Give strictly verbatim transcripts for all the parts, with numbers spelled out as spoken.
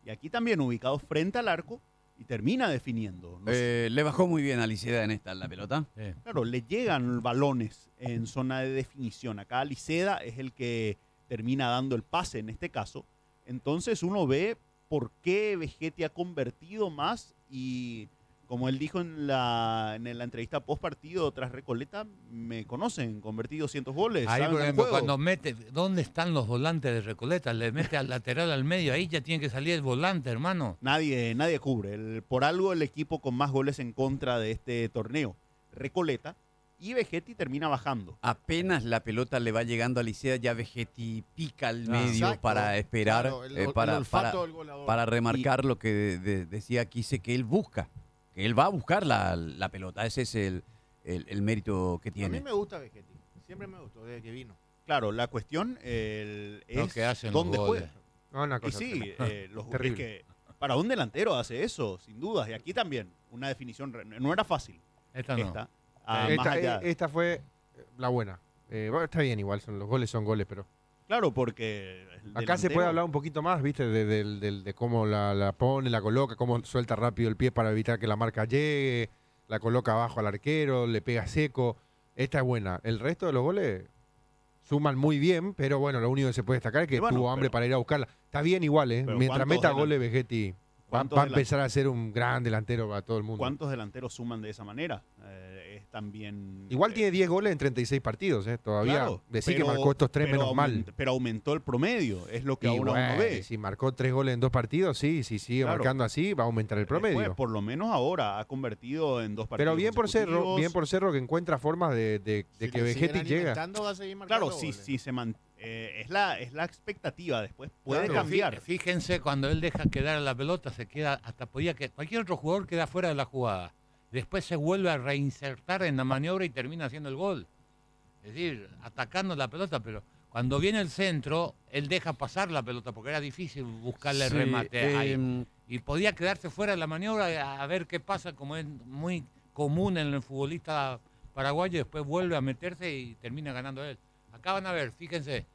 Y aquí también ubicado frente al arco y termina definiendo. No sé. Eh, le bajó muy bien a Liceda en esta la pelota. Sí. Claro, le llegan balones en zona de definición. Acá Liceda es el que termina dando el pase en este caso. Entonces uno ve por qué Vegetti ha convertido más y como él dijo en la, en la entrevista post partido tras Recoleta, me conocen, convertí doscientos goles. Ahí, saben por el ejemplo, juego. cuando mete, ¿dónde están los volantes de Recoleta? Le mete al lateral al medio, ahí ya tiene que salir el volante, hermano. Nadie, nadie cubre. El- por algo el equipo con más goles en contra de este torneo. Recoleta y Vegetti termina bajando. Apenas la pelota le va llegando a Liceda, ya Vegetti pica al medio Exacto, para esperar, claro, el- eh, el para, olfato para, del goleador. para remarcar lo que de- de- decía Quise, que él busca, que él va a buscar la, la pelota. Ese es el, el- el mérito que A mí tiene. me gusta Vegetti. Siempre me gustó desde que vino. Claro, la cuestión el, Lo es que hacen los dónde goles. juega. No, una Y cosa sí, tremenda. eh, los, es Terrible. que para un delantero hace eso, sin dudas. Y aquí también, una definición, re- no era fácil. Esta no. Esta, ah, más esta, allá. eh, esta fue eh, la buena. Eh, bueno, está bien igual, son, los goles son goles, pero Claro, porque... el acá se delantero- puede hablar un poquito más, ¿viste? De, del- del- de cómo la, la pone, la coloca, cómo suelta rápido el pie para evitar que la marca llegue, la coloca abajo al arquero, le pega seco. Esta es buena. El resto de los goles suman muy bien, pero bueno, lo único que se puede destacar es que Y bueno, tuvo hambre pero- para ir a buscarla. Está bien igual, ¿eh? Pero Mientras ¿cuántos meta delan- goles Vegetti, va, cuántos va a delan- empezar a ser un gran delantero para todo el mundo. ¿Cuántos delanteros suman de esa manera? Eh, es también... Igual eh, tiene diez goles en treinta y seis partidos, ¿eh? Todavía claro, decir que pero- marcó estos tres pero menos mal. aument- Pero aumentó el promedio, es lo que Y ahora bueno, uno ve. si marcó tres goles en dos partidos, sí, si sigue Claro. marcando así, va a aumentar el promedio. Después, por lo menos ahora ha convertido en dos partidos Pero bien por Cerro, consecutivos. bien por Cerro que encuentra formas de, de- de Si que le siguen Vegetti llega. alimentando, va a seguir marcando Claro, sí, goles. sí se man- eh, es la es la expectativa después puede Pero cambiar. fí- Fíjense, cuando él deja quedar la pelota, se queda, hasta podía que cualquier otro jugador queda fuera de la jugada. Después se vuelve a reinsertar en la maniobra y termina haciendo el gol. Es decir, atacando la pelota, pero cuando viene el centro, él deja pasar la pelota porque era difícil buscarle Sí, remate ahí. eh, Y podía quedarse fuera de la maniobra a, a ver qué pasa, como es muy común en el futbolista paraguayo, después vuelve a meterse y termina ganando él. Acá van a ver, fíjense.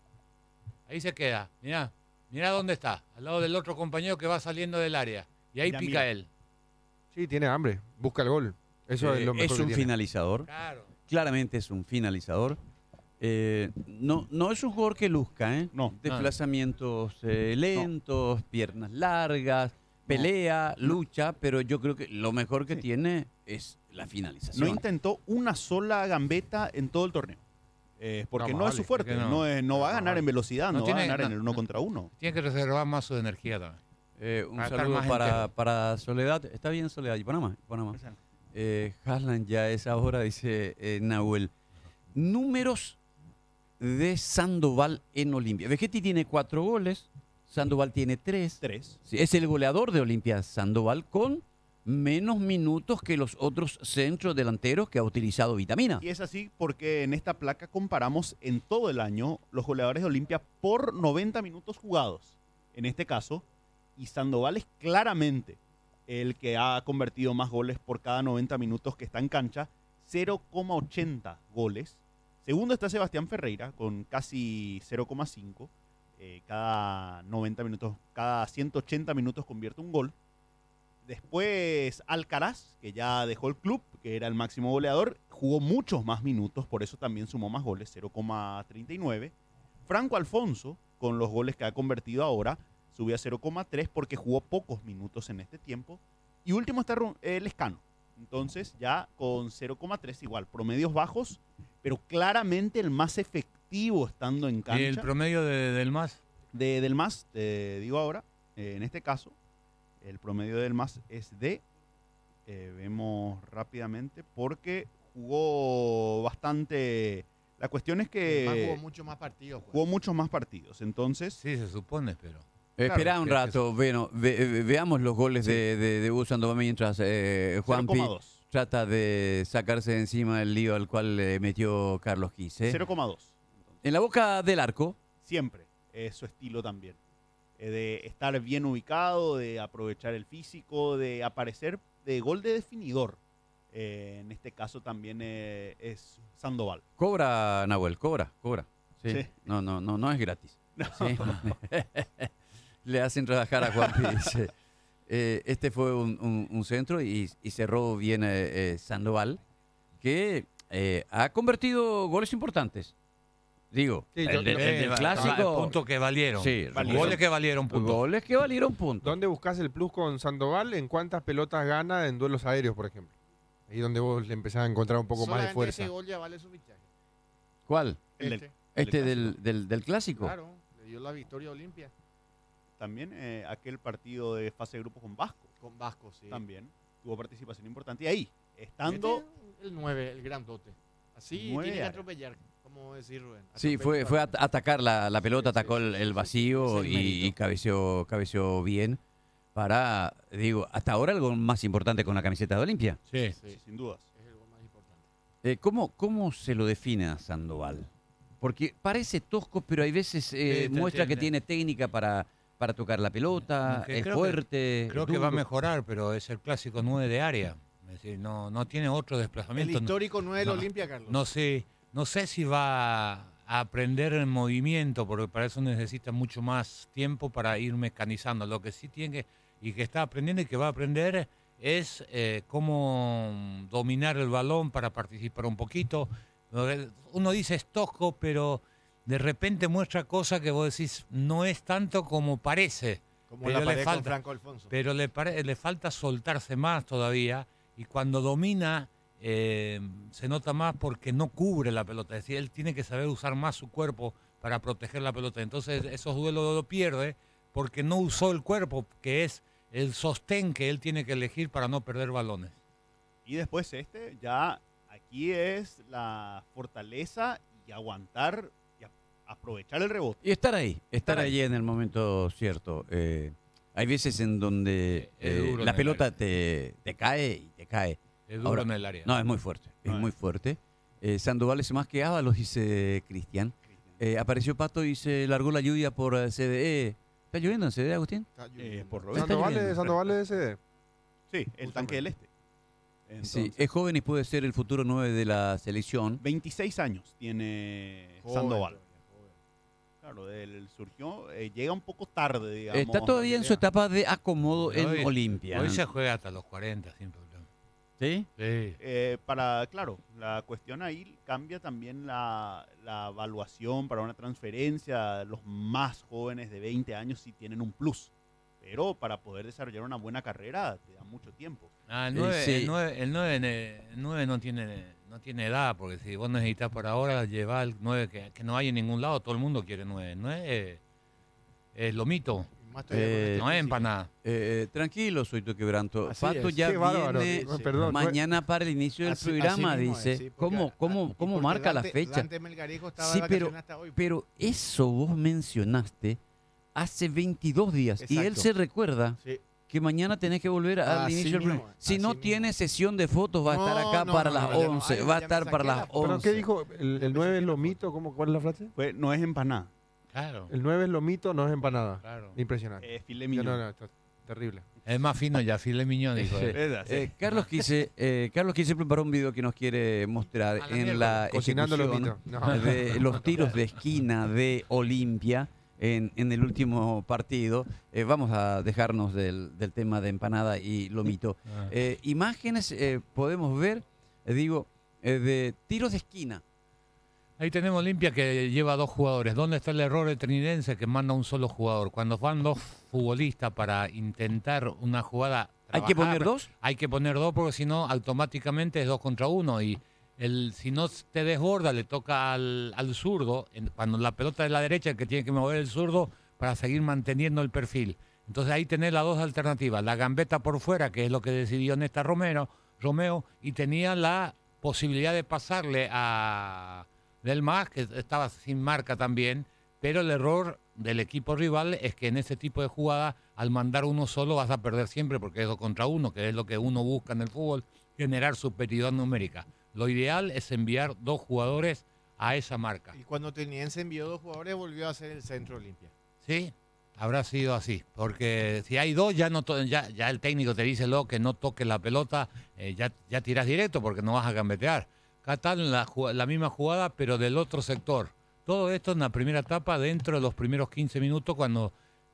Ahí se queda. Mirá, mirá dónde está, al lado del otro compañero que va saliendo del área. Y ahí Mira, pica mira. él. Sí, tiene hambre, busca el gol. Eso eh, es lo mejor es que un tiene. finalizador. Claro. Claramente es un finalizador. Eh, no, no es un jugador que luzca, ¿eh? No. Desplazamientos eh, lentos, piernas largas, pelea, lucha, pero yo creo que lo mejor que Sí. tiene es la No finalización. intentó una sola gambeta en todo el torneo. Eh, porque No, no, más es su vale, fuerte. que no. No, es- no va a No, ganar vale. en velocidad, No no, tiene- va a ganar en no, el uno no. contra uno. Tiene que reservar más su energía también. Eh, un Para estar saludo más para, entero. para Soledad. Está bien, Soledad. Y Panamá. Panamá. Eh, Haaland ya es ahora, dice eh, Nahuel. Números de Sandoval en Olimpia. Vegetti tiene cuatro goles, Sandoval tiene tres. Tres. Sí, es el goleador de Olimpia Sandoval con menos minutos que los otros centros delanteros que ha utilizado Vitamina. Y es así porque en esta placa comparamos en todo el año los goleadores de Olimpia por noventa minutos jugados. En este caso, y Sandoval es claramente el que ha convertido más goles por cada noventa minutos que está en cancha, cero coma ochenta goles. Segundo está Sebastián Ferreira con casi cero coma cinco. Eh, cada noventa minutos, cada ciento ochenta minutos convierte un gol. Después Alcaraz, que ya dejó el club, que era el máximo goleador, jugó muchos más minutos, por eso también sumó más goles, cero coma treinta y nueve. Franco Alfonso, con los goles que ha convertido ahora, subió a cero coma tres porque jugó pocos minutos en este tiempo. Y último está Ru- el Escano. Entonces ya con cero coma tres igual, promedios bajos, pero claramente el más efectivo estando en ¿Y cancha. el promedio de- del más? De, del más, te digo ahora, eh, en este caso, el promedio del más es de, eh, vemos rápidamente, porque jugó bastante, la cuestión es que Además, jugó mucho más partidos. pues. jugó muchos más partidos, entonces, Sí, se supone, pero... Eh, Espera un que- que rato, bueno, ve- ve- veamos los goles de, de, de Hugo Sandoval mientras eh, Juanpi cero coma dos. trata de sacarse de encima el lío al cual le metió Carlos Quise. cero coma dos. En la boca del arco, Siempre es su estilo también, eh, de estar bien ubicado, de aprovechar el físico, de aparecer de gol de definidor. Eh, en este caso también eh, es Sandoval. cobra Nahuel, cobra, cobra. Sí. Sí. No, no, no, no es gratis. Sí. Le hacen trabajar a Juanpi, dice. Eh, este fue un, un- un centro y, y cerró bien eh, eh, Sandoval, que eh, ha convertido goles importantes. Digo, Sí, el, yo- del- el Eh, del va- clásico. puntos que valieron. Sí, valieron. Goles que valieron puntos. Goles que valieron puntos. ¿Dónde buscas el plus con Sandoval? ¿En cuántas pelotas gana en duelos aéreos, por ejemplo? Ahí donde vos le empezás a encontrar un poco más de Solamente fuerza. ese gol ya vale su fichaje. ¿Cuál? El del- Este, Este el del, del, del clásico. claro, le dio la victoria a Olimpia También eh, aquel partido de fase de grupos con Vasco. con Vasco, sí. También tuvo participación importante. Y ahí, estando... Este, el nueve, el grandote. Así Nueve tiene que área. atropellar, como decir Rubén. Sí, fue, fue a a atacar la, la pelota, Sí, sí, atacó sí, el, sí, el sí, vacío ese es el y, mérito. y cabeceó, cabeceó bien para, digo, hasta ahora algo más importante con la camiseta de Olimpia. Sí. Sí, Sí, sin dudas. es el gol más importante. Eh, ¿cómo, ¿Cómo se lo define a Sandoval? Porque parece tosco, pero hay veces eh, Sí, te muestra que entiende. tiene técnica para, para tocar la pelota, Aunque es creo que- fuerte. Creo es que va a duro. mejorar, pero es el clásico nueve de área. Es decir, no, no tiene otro El desplazamiento. No- histórico nueve del no, Olimpia, Carlos. No sé, no sé si va a aprender en movimiento, porque para eso necesita mucho más tiempo para ir mecanizando. Lo que sí tiene que, y que está aprendiendo y que va a aprender es eh, cómo dominar el balón para participar un poquito. Uno dice es tosco, pero de repente muestra cosas que vos decís no es tanto como parece. como pero la le pared con falta. Franco Alfonso. Pero le, pare- le falta soltarse más todavía y cuando domina eh, se nota más porque no cubre la pelota. Es decir, él tiene que saber usar más su cuerpo para proteger la pelota. Entonces esos duelos lo pierde porque no usó el cuerpo, que es el sostén que él tiene que elegir para no perder balones. Y después este, ya aquí es la fortaleza y aguantar y a- aprovechar el rebote. Y estar ahí, estar Estar ahí. allí en el momento cierto. Eh, hay veces en donde Es eh, duro en la el pelota área. te, te cae y te cae. Es duro Ahora, en el área. No, es muy fuerte, es No, muy fuerte. Eh, Sandoval es más que Ábalos, dice Cristian. Eh, apareció Pato y se largó la lluvia por eh, C D E. ¿Está lloviendo en C D E, Agustín? Está Eh, lloviendo. por lo Está Sandoval lloviendo. es, Sandoval es ese. Sí, el tanque del este. Sí, Entonces, es joven y puede ser el futuro nueve de la selección. veintiséis años tiene Joven, Sandoval. joven. Claro, él surgió, eh, llega un poco tarde, digamos. Está todavía en su etapa de acomodo en Hoy- Olimpia. Hoy se juega hasta los cuarenta sin problema. ¿Sí? Sí. Eh, para, claro, la cuestión ahí cambia también la, la evaluación para una transferencia. Los más jóvenes de veinte años sí tienen un plus. Pero para poder desarrollar una buena carrera te da mucho tiempo. Ah, el Eh, nueve, sí. el nueve, el nueve, ne- el nueve no tiene no tiene edad, porque si vos necesitas por ahora llevar el nueve que, que no hay en ningún lado, todo el mundo quiere nueve. El nueve es, es lomito, Y más todavía con Eh, este no es físico. empanada. Eh, tranquilo, soy tu quebranto. Así Pato es. ya Qué bárbaro. viene sí. Perdón. mañana para el inicio del Así- programa, así mismo es, dice. sí, porque ¿Cómo, a- cómo, y cómo porque marca la Dante- fecha? Dante Melgarejo estaba Sí, de pero- vacaciones hasta hoy. Pero eso vos mencionaste hace veintidós días y él Exacto. se recuerda Sí. que mañana tenés que volver al Así inicio del mismo, programa. Si así no mismo. tiene sesión de fotos, va a estar No, acá no, para no, las no, ya no once. hay, va a ya me estar para saqué las la foto. ¿Pero once. qué dijo? ¿El, el nueve es lomito? ¿Cómo, ¿Cuál es la frase? Fue- no es empanada, Claro, El nueve es lomito, no es empanada. claro. Impresionante. es filet Ya, mignon. no, no, esto es terrible. Es más fino ya, filet miñón, dijo Sí. él. Es así. Eh, Carlos Quise, eh, Carlos Quise preparó un video que nos quiere mostrar A la en la miércoles. Cocinando ejecución lomito. No. de los tiros de esquina de Olimpia en, en el último partido. Eh, vamos a dejarnos del, del tema de empanada y lomito. Ah. Eh, imágenes eh, podemos ver, eh, digo, eh, de tiros de esquina. Ahí tenemos Olimpia que lleva dos jugadores. ¿Dónde está el error del trinidense que manda un solo jugador? Cuando van dos futbolistas para intentar una jugada... ¿Hay que trabajar, poner dos? Hay que poner dos porque si no, automáticamente es dos contra uno. Y el, si no te desborda, le toca al, al zurdo. En- cuando la pelota es la derecha, el que tiene que mover el zurdo para seguir manteniendo el perfil. Entonces ahí tenés las dos alternativas. La gambeta por fuera, que es lo que decidió Néstor Romero, Romeo, y tenía la posibilidad de pasarle a Del Mas, que estaba sin marca también, pero el error del equipo rival es que en ese tipo de jugada, al mandar uno solo, vas a perder siempre porque es dos contra uno, que es lo que uno busca en el fútbol, generar superioridad numérica. Lo ideal es enviar dos jugadores a esa marca. Y cuando Teniense envió dos jugadores, volvió a ser el centro Olimpia. Sí, habrá sido así, porque si hay dos, ya no to- ya, ya el técnico te dice lo que no toques la pelota, eh, ya, ya tirás directo porque no vas a gambetear. Acá está la, ju- la misma jugada, pero del otro sector. Todo esto en la primera etapa, dentro de los primeros quince minutos, cuando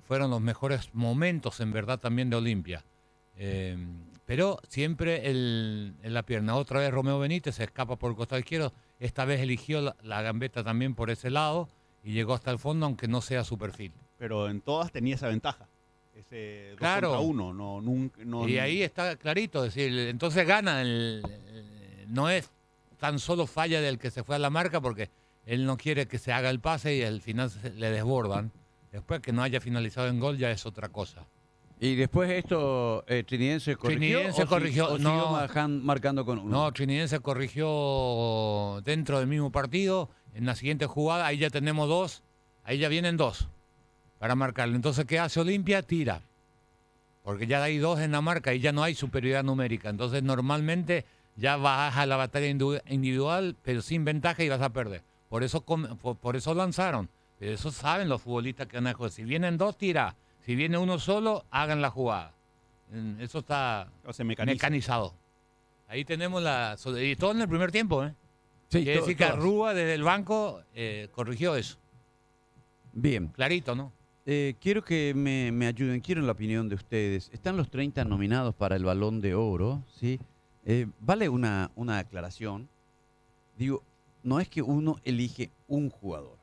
fueron los mejores momentos en verdad también de Olimpia. Eh, pero siempre el, en la pierna. Otra vez Romeo Benítez se escapa por el costado izquierdo. Esta vez eligió la, la gambeta también por ese lado y llegó hasta el fondo, aunque no sea su perfil. Pero en todas tenía esa ventaja. Ese dos Claro. contra uno. No, nunca, no, Y ahí está clarito, es decir, entonces gana. El, el- no es tan solo falla del que se fue a la marca, porque él no quiere que se haga el pase y al final se- le desbordan. Después que no haya finalizado en gol ya es otra cosa. Y después esto, eh, Trinidense corrigió. Trinidense o si- corrigió, o no. siguió marjan- marcando con uno. No, Trinidense corrigió dentro del mismo partido. En la siguiente jugada, ahí ya tenemos dos. Ahí ya vienen dos para marcarlo. Entonces, ¿qué hace Olimpia? Tira. Porque ya hay dos en la marca y ya no hay superioridad numérica. Entonces, normalmente ya vas a la batalla indu- individual, pero sin ventaja y vas a perder. Por eso, com- por, por eso lanzaron. Pero eso saben los futbolistas que van a jugar. Si vienen dos, tira. Si viene uno solo, hagan la jugada. Mm, Eso está O se mecaniza. mecanizado. Ahí tenemos la... Y todo en el primer tiempo, ¿eh? Sí, Quiere to- decir que todas. Arrúa desde el banco eh, corrigió eso. Bien. Clarito, ¿no? Eh, quiero que me, me ayuden, quiero la opinión de ustedes. Están los treinta nominados para el Balón de Oro, ¿sí? Eh, vale una, una aclaración. Digo, no es que uno elige un jugador.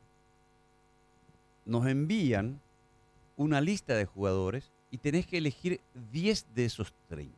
Nos envían una lista de jugadores y tenés que elegir diez de esos treinta.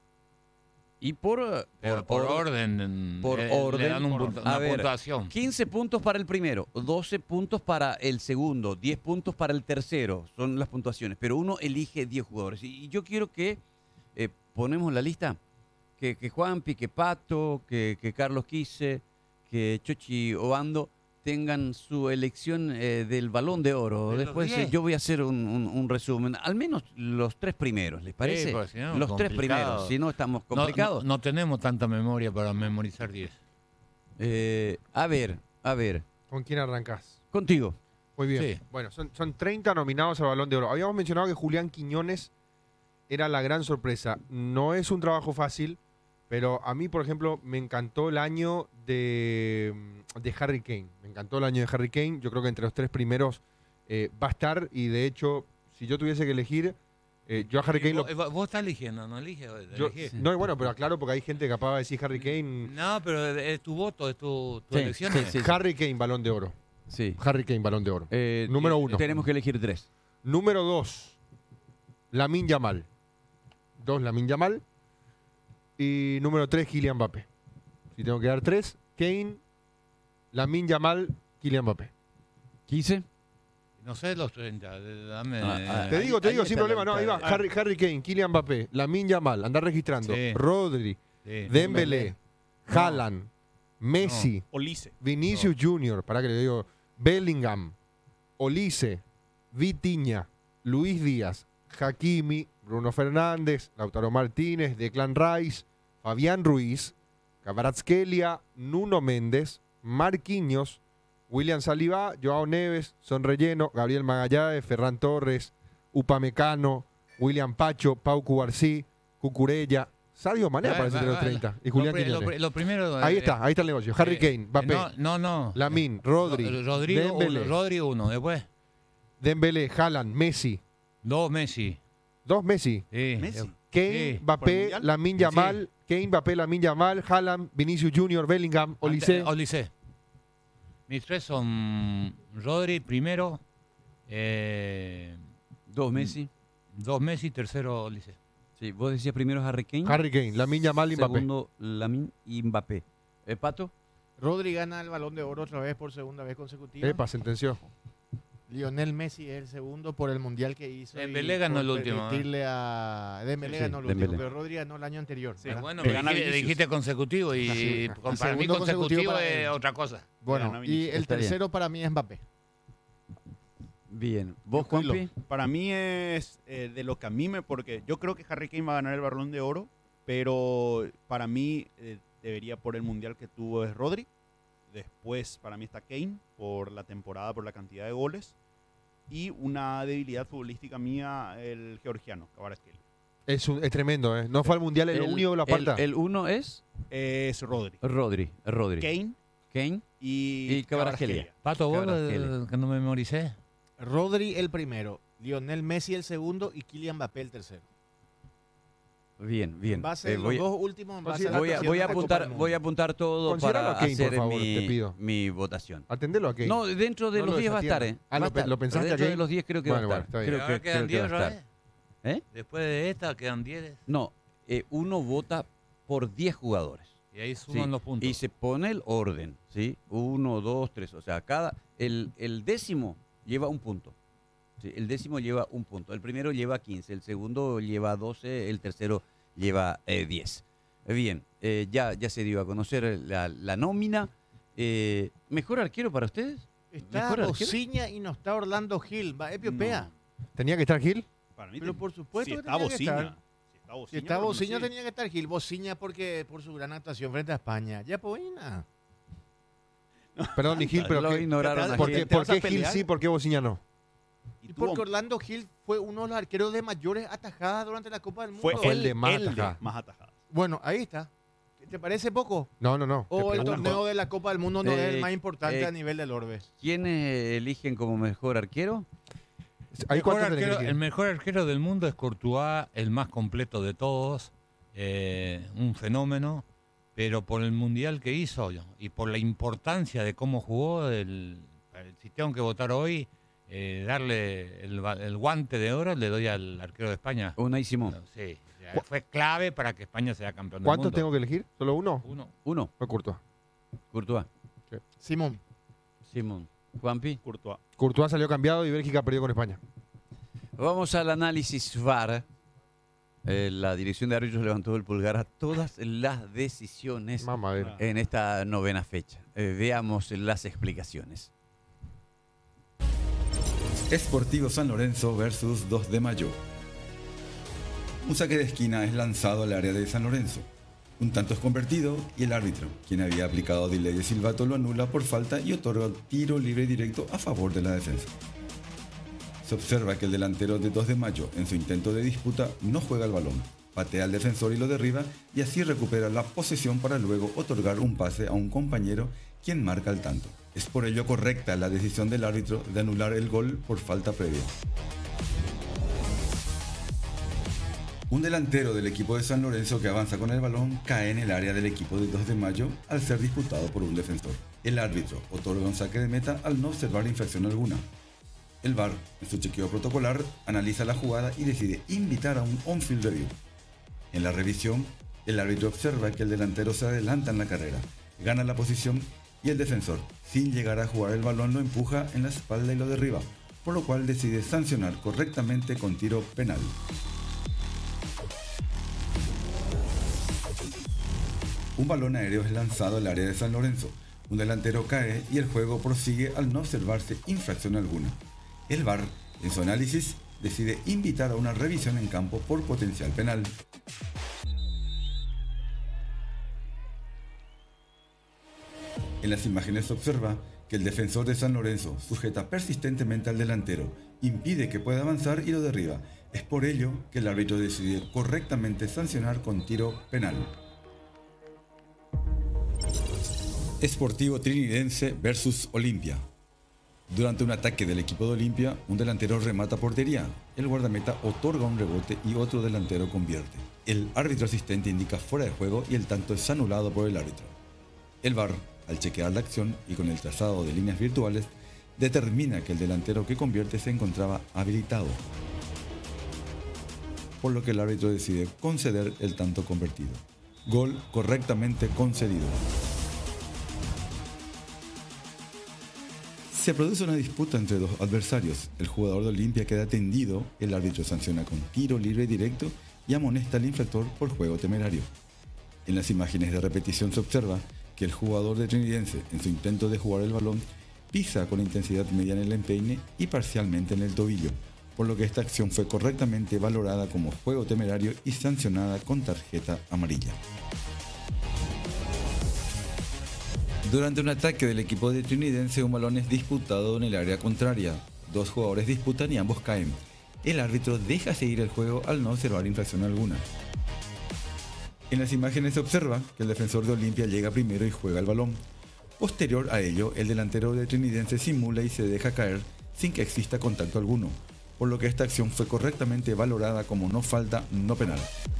Y por, eh, Pero por, or- orden. por eh, orden, Le dan un por- punto- a una ver, puntuación. quince puntos para el primero, doce puntos para el segundo, diez puntos para el tercero, son las puntuaciones, pero uno elige diez jugadores. Y yo quiero que eh, ponemos la lista, que, que Juanpi, que Pato, que, que Carlos Quise, que Chochi Obando tengan su elección eh, del Balón de Oro. De los Después eh, diez. yo voy a hacer un, un- un resumen, al menos los tres primeros, ¿les parece? porque si no, los tres complicado. primeros, si no estamos No- complicados. No, no tenemos tanta memoria para memorizar diez. Eh, a ver, a ver, ¿Con quién arrancás? contigo. Muy bien. Sí. Bueno, son, son treinta nominados al Balón de Oro. Habíamos mencionado que Julián Quiñones era la gran sorpresa. No es un trabajo fácil, pero a mí, por ejemplo, me encantó el año de, de Harry Kane. Me encantó el año de Harry Kane. Yo creo que entre los tres primeros eh, va a estar. Y de hecho, si yo tuviese que elegir, eh, yo a Harry Kane lo... vos, vos estás eligiendo, no eliges. yo- elegís. no, bueno, pero aclaro porque hay gente capaz de decir Harry Kane. No, pero es tu voto, es tu, tu Sí, elección. sí, es. sí. Harry Kane, Balón de Oro. Sí. Harry Kane, Balón de Oro. Eh, Número eh, uno. Tenemos que elegir tres. Número dos, Lamine Yamal. Dos, Lamine Yamal. Y número tres, Kylian Mbappé. Si tengo que dar tres, Kane, Lamine Yamal, Kylian Mbappé. ¿quince? No sé los treinta. de- Dame. Ah, ah, Te Ahí- digo, te ahí digo, está sin la problema. No, ahí va. lista. Harry, Harry Kane, Kylian Mbappé, Lamine Yamal, andar registrando. Sí. Rodri, sí. Dembélé, Haaland, Messi, Olice. Vinicius Junior, para que le digo, Bellingham, Olise, Vitinha, Luis Díaz, Hakimi, Bruno Fernández, Lautaro Martínez, Declan Rice, Fabián Ruiz, Kvaratskhelia, Nuno Méndez, Marquinhos, William Saliba, Joao Neves, Son Relleno, Gabriel Magallanes, Ferran Torres, Upamecano, William Pacho, Pau Cubarsí, Cucurella, Sadio Mané Va, aparece va, entre los va, treinta. Y lo Julián pri- lo, Quiñones. pri- lo primero. Ahí eh, está, ahí está el negocio. Harry eh, Kane, Mbappé, No, no. no. Lamine, Rodri, Ro- Rodrigo Dembélé. uno, Rodri uno. Después, Dembélé, Haaland, Messi. dos Messi. Dos Messi. Sí. Messi. Kane, Sí. ¿Por el Mbappé, Mundial? Lamine Sí. Yamal, Kane, Mbappé, Lamine Yamal, Haaland, Vinicius Junior, Bellingham, Olise. Ante- Olise. Mis tres son Rodri primero, eh, Dos Messi. dos Messi, tercero Olise. Sí, vos decías primero Harry Kane. Harry Kane, Lamine Yamal y Mbappé. Segundo, Lamine y Mbappé. ¿Eh, Pato? Rodri gana el Balón de Oro otra vez por segunda vez consecutiva. Epa, sentenció. Lionel Messi es el segundo por el mundial que hizo. y Dembélé ganó por el último, ¿eh? permitirle a Dembélé Sí, ganó el Dembélé. último, pero Rodri ganó el año anterior. Sí. ¿verdad? Bueno, Que pero gana dijiste, Vinicius. dijiste consecutivo y Sí. con- El para mí segundo consecutivo consecutivo para es él. otra cosa. Bueno, Gana y Vinicius. el Está bien. tercero para mí es Mbappé. Bien. ¿Vos, Yo Juanpi? Para mí es eh, de lo que a mí me... Porque yo creo que Harry Kane va a ganar el Balón de Oro, pero para mí eh, debería por el Mundial que tuvo es Rodri. Después para mí está Kane por la temporada, por la cantidad de goles. Y una debilidad futbolística mía, el georgiano, Kvaratskhelia. Es, un- es tremendo, ¿eh? No fue al mundial, es lo único que lo aparta. El, el uno es Es Rodri. Rodri. Rodri. Kane Kane. y, Y Kvaratskhelia. Pato, vos Kvaratskhelia. eh, que no memoricé. Rodri el primero, Lionel Messi el segundo y Kylian Mbappé el tercero. Bien, bien. En base Eh, a los voy, dos últimos, en base a la voy a, actuación voy a de la Copa apuntar, del Mundo. voy a apuntar todo Considéralo para a Kane, por hacer favor, mi, te pido. mi votación. Atendelo a Kane. No, dentro de No los lo diez va a estar, ¿eh? desatienda. Ah, Va a ¿lo pe- estar. lo pensaste Dentro a de Kane? los diez creo que Bueno, va a bueno, estar. está bien. Creo Ahora que, quedan creo que va diez a otra estar. vez. ¿Eh? Después de esta quedan diez. No, eh, uno vota por diez jugadores. Y ahí ¿sí? suman los puntos. Y se pone el orden, ¿sí? Uno, dos, tres. O sea, cada el, el décimo lleva un punto. ¿sí? El décimo lleva un punto. El primero lleva quince, el segundo lleva doce, el tercero lleva eh, diez. Bien, eh, ya, ya se dio a conocer la, la nómina. Eh, ¿Mejor arquero para ustedes? Está ¿Mejor arquero? Bociña y no está Orlando Gil. Va Epiopea. No, ¿Tenía que estar Gil? para mí Pero ten- por supuesto si que está tenía que Bociña. estar. Si está Bociña, Si está por mí Bociña sí. tenía que estar Gil. Bociña porque por su gran actuación frente a España. Ya pues nada. Perdón, y Gil, pero Lo ¿qué- ignoraron a ¿por Gil. qué, ¿Te por vas a qué Gil pelear? sí, por qué Bociña no? Y Y tuvo- porque Orlando Gil fue uno de los arqueros de mayores atajadas durante la Copa del Mundo. fue Fue el el, de más el de atajadas. más atajadas. Bueno, ahí está. ¿Te parece poco? No, no, no. te O el pregunto. torneo de la Copa del Mundo no es Eh, el más importante eh, a nivel del orbe. ¿Quiénes eligen como mejor arquero? ¿Ahí Mejor cuántos tenés que arquero- elegir? el mejor arquero del mundo es Courtois, el más completo de todos, eh, un fenómeno, pero por el mundial que hizo y por la importancia de cómo jugó, el, el- si tengo que votar hoy, eh, darle el, ba- el guante de oro le doy al arquero de España. Unai Simón. Sí, o sea, fue clave para que España sea campeón del ¿Cuántos mundo. tengo que elegir? ¿Solo uno? Uno. Uno, O Courtois. Courtois. Simón. Simón. Juanpi. Courtois. Courtois salió cambiado y Bélgica perdió con España. Vamos al análisis V A R. Eh, la dirección de árbitros levantó el pulgar a todas las decisiones Mamadera. en esta novena fecha. Eh, veamos las explicaciones. Sportivo San Lorenzo versus dos de mayo. Un saque de esquina es lanzado al área de San Lorenzo. Un tanto es convertido y el árbitro, quien había aplicado delay de silbato, lo anula por falta y otorga tiro libre directo a favor de la defensa. Se observa que el delantero de dos de mayo, en su intento de disputa, no juega el balón, patea al defensor y lo derriba y así recupera la posesión para luego otorgar un pase a un compañero quien marca el tanto. Es por ello correcta la decisión del árbitro de anular el gol por falta previa. Un delantero del equipo de San Lorenzo que avanza con el balón cae en el área del equipo de dos de mayo al ser disputado por un defensor. El árbitro otorga un saque de meta al no observar infracción alguna. El V A R, en su chequeo protocolar, analiza la jugada y decide invitar a un on-field review. En la revisión, el árbitro observa que el delantero se adelanta en la carrera, gana la posición y el defensor, sin llegar a jugar el balón, lo empuja en la espalda y lo derriba, por lo cual decide sancionar correctamente con tiro penal. Un balón aéreo es lanzado al área de San Lorenzo. Un delantero cae y el juego prosigue al no observarse infracción alguna. El V A R, en su análisis, decide invitar a una revisión en campo por potencial penal. En las imágenes se observa que el defensor de San Lorenzo sujeta persistentemente al delantero, impide que pueda avanzar y lo derriba. Es por ello que el árbitro decide correctamente sancionar con tiro penal. Sportivo Trinidense versus Olimpia. Durante un ataque del equipo de Olimpia, un delantero remata portería. El guardameta otorga un rebote y otro delantero convierte. El árbitro asistente indica fuera de juego y el tanto es anulado por el árbitro. El V A R, al chequear la acción y con el trazado de líneas virtuales, determina que el delantero que convierte se encontraba habilitado, por lo que el árbitro decide conceder el tanto convertido. Gol correctamente concedido. Se produce una disputa entre dos adversarios. El jugador de Olimpia queda tendido, el árbitro sanciona con tiro libre directo y amonesta al infractor por juego temerario. En las imágenes de repetición se observa que el jugador de Trinidense, en su intento de jugar el balón, pisa con intensidad media en el empeine y parcialmente en el tobillo, por lo que esta acción fue correctamente valorada como juego temerario y sancionada con tarjeta amarilla. Durante un ataque del equipo de Trinidense, un balón es disputado en el área contraria. Dos jugadores disputan y ambos caen. El árbitro deja seguir el juego al no observar infracción alguna. En las imágenes se observa que el defensor de Olimpia llega primero y juega el balón. Posterior a ello, el delantero de Trinidense simula y se deja caer sin que exista contacto alguno. por lo que esta acción fue correctamente valorada como no falta, no penal.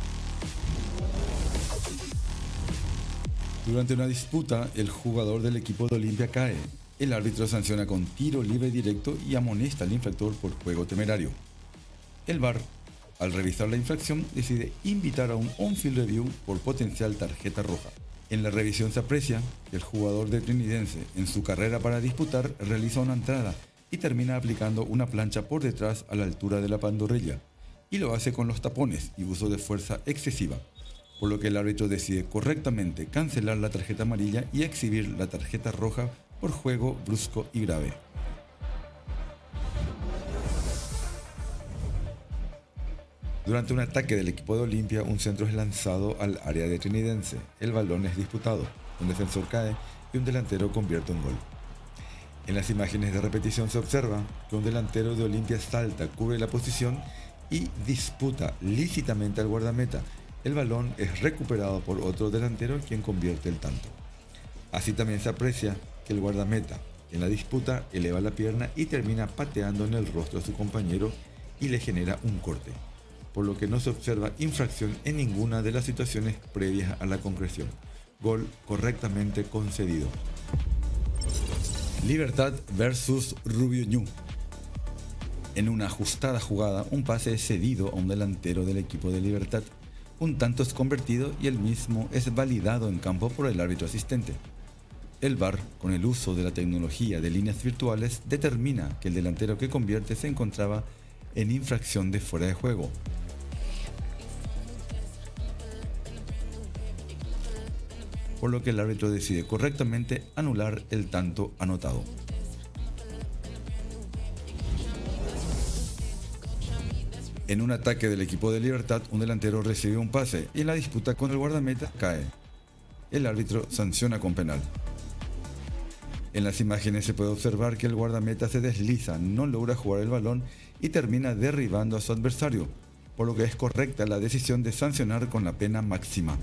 Durante una disputa, el jugador del equipo de Olimpia cae. El árbitro sanciona con tiro libre directo y amonesta al infractor por juego temerario. El V A R, al revisar la infracción, decide invitar a un on-field review por potencial tarjeta roja. En la revisión se aprecia que el jugador de Trinidense, en su carrera para disputar, realiza una entrada y termina aplicando una plancha por detrás a la altura de la pantorrilla, y lo hace con los tapones y uso de fuerza excesiva, por lo que el árbitro decide correctamente cancelar la tarjeta amarilla y exhibir la tarjeta roja por juego brusco y grave. Durante un ataque del equipo de Olimpia, un centro es lanzado al área de Trinidense. El balón es disputado, un defensor cae y un delantero convierte un gol. En las imágenes de repetición se observa que un delantero de Olimpia salta, cubre la posición y disputa lícitamente al guardameta. El balón es recuperado por otro delantero, quien convierte el tanto. Así también se aprecia que el guardameta en la disputa eleva la pierna y termina pateando en el rostro a su compañero y le genera un corte, por lo que no se observa infracción en ninguna de las situaciones previas a la concreción. Gol correctamente concedido. Libertad versus Rubio Ñu. En una ajustada jugada, un pase es cedido a un delantero del equipo de Libertad. Un tanto es convertido y el mismo es validado en campo por el árbitro asistente. El V A R, con el uso de la tecnología de líneas virtuales, determina que el delantero que convierte se encontraba en infracción de fuera de juego. Por lo que el árbitro decide correctamente anular el tanto anotado. En un ataque del equipo de Libertad, un delantero recibe un pase y en la disputa con el guardameta cae. El árbitro sanciona con penal. En las imágenes se puede observar que el guardameta se desliza, no logra jugar el balón y termina derribando a su adversario, por lo que es correcta la decisión de sancionar con la pena máxima.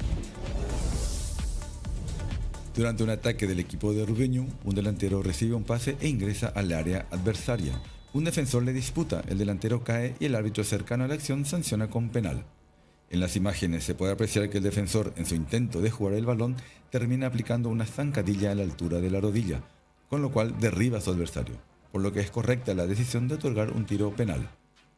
Durante un ataque del equipo de Rubio Ñu, un delantero recibe un pase e ingresa al área adversaria. Un defensor le disputa, el delantero cae y el árbitro cercano a la acción sanciona con penal. En las imágenes se puede apreciar que el defensor, en su intento de jugar el balón, termina aplicando una zancadilla a la altura de la rodilla, con lo cual derriba a su adversario, por lo que es correcta la decisión de otorgar un tiro penal.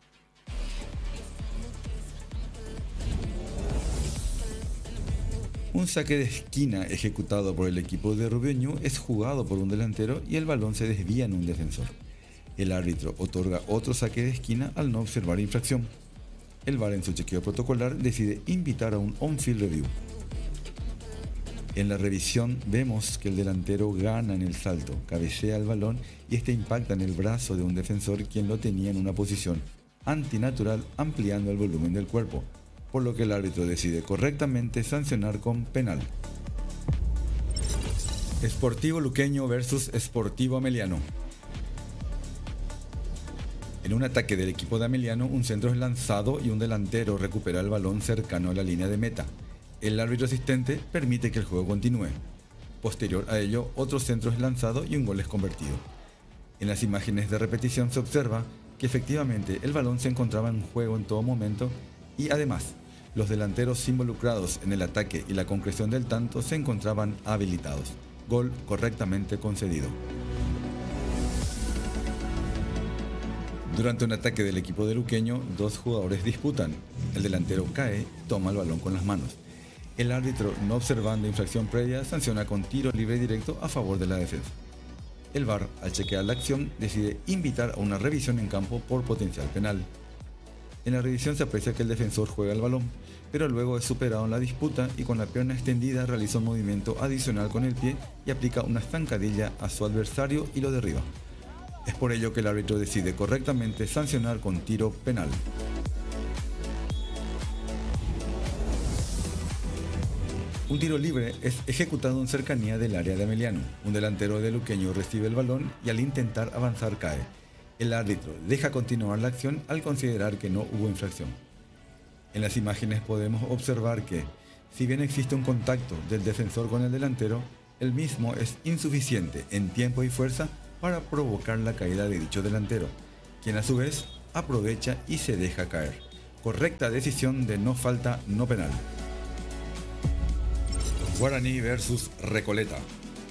Un saque de esquina ejecutado por el equipo de Rubio Ñu es jugado por un delantero y el balón se desvía en un defensor. El árbitro otorga otro saque de esquina al no observar infracción. El V A R, en su chequeo protocolar, decide invitar a un on-field review. En la revisión vemos que el delantero gana en el salto, cabecea el balón y este impacta en el brazo de un defensor, quien lo tenía en una posición antinatural, ampliando el volumen del cuerpo, por lo que el árbitro decide correctamente sancionar con penal. Sportivo Luqueño versus Sportivo Ameliano. En un ataque del equipo de Ameliano, un centro es lanzado y un delantero recupera el balón cercano a la línea de meta. El árbitro asistente permite que el juego continúe. Posterior a ello, otro centro es lanzado y un gol es convertido. En las imágenes de repetición se observa que efectivamente el balón se encontraba en juego en todo momento y además los delanteros involucrados en el ataque y la concreción del tanto se encontraban habilitados. Gol correctamente concedido. Durante un ataque del equipo de Luqueño, dos jugadores disputan. El delantero cae y toma el balón con las manos. El árbitro, no observando infracción previa, sanciona con tiro libre directo a favor de la defensa. El V A R, al chequear la acción, decide invitar a una revisión en campo por potencial penal. En la revisión se aprecia que el defensor juega el balón, pero luego es superado en la disputa y con la pierna extendida realiza un movimiento adicional con el pie y aplica una zancadilla a su adversario y lo derriba. Es por ello que el árbitro decide correctamente sancionar con tiro penal. Un tiro libre es ejecutado en cercanía del área de Ameliano. Un delantero de Luqueño recibe el balón y al intentar avanzar cae. El árbitro deja continuar la acción al considerar que no hubo infracción. En las imágenes podemos observar que, si bien existe un contacto del defensor con el delantero, el mismo es insuficiente en tiempo y fuerza para provocar la caída de dicho delantero, quien a su vez aprovecha y se deja caer. Correcta decisión de no falta, no penal. Guaraní versus Recoleta.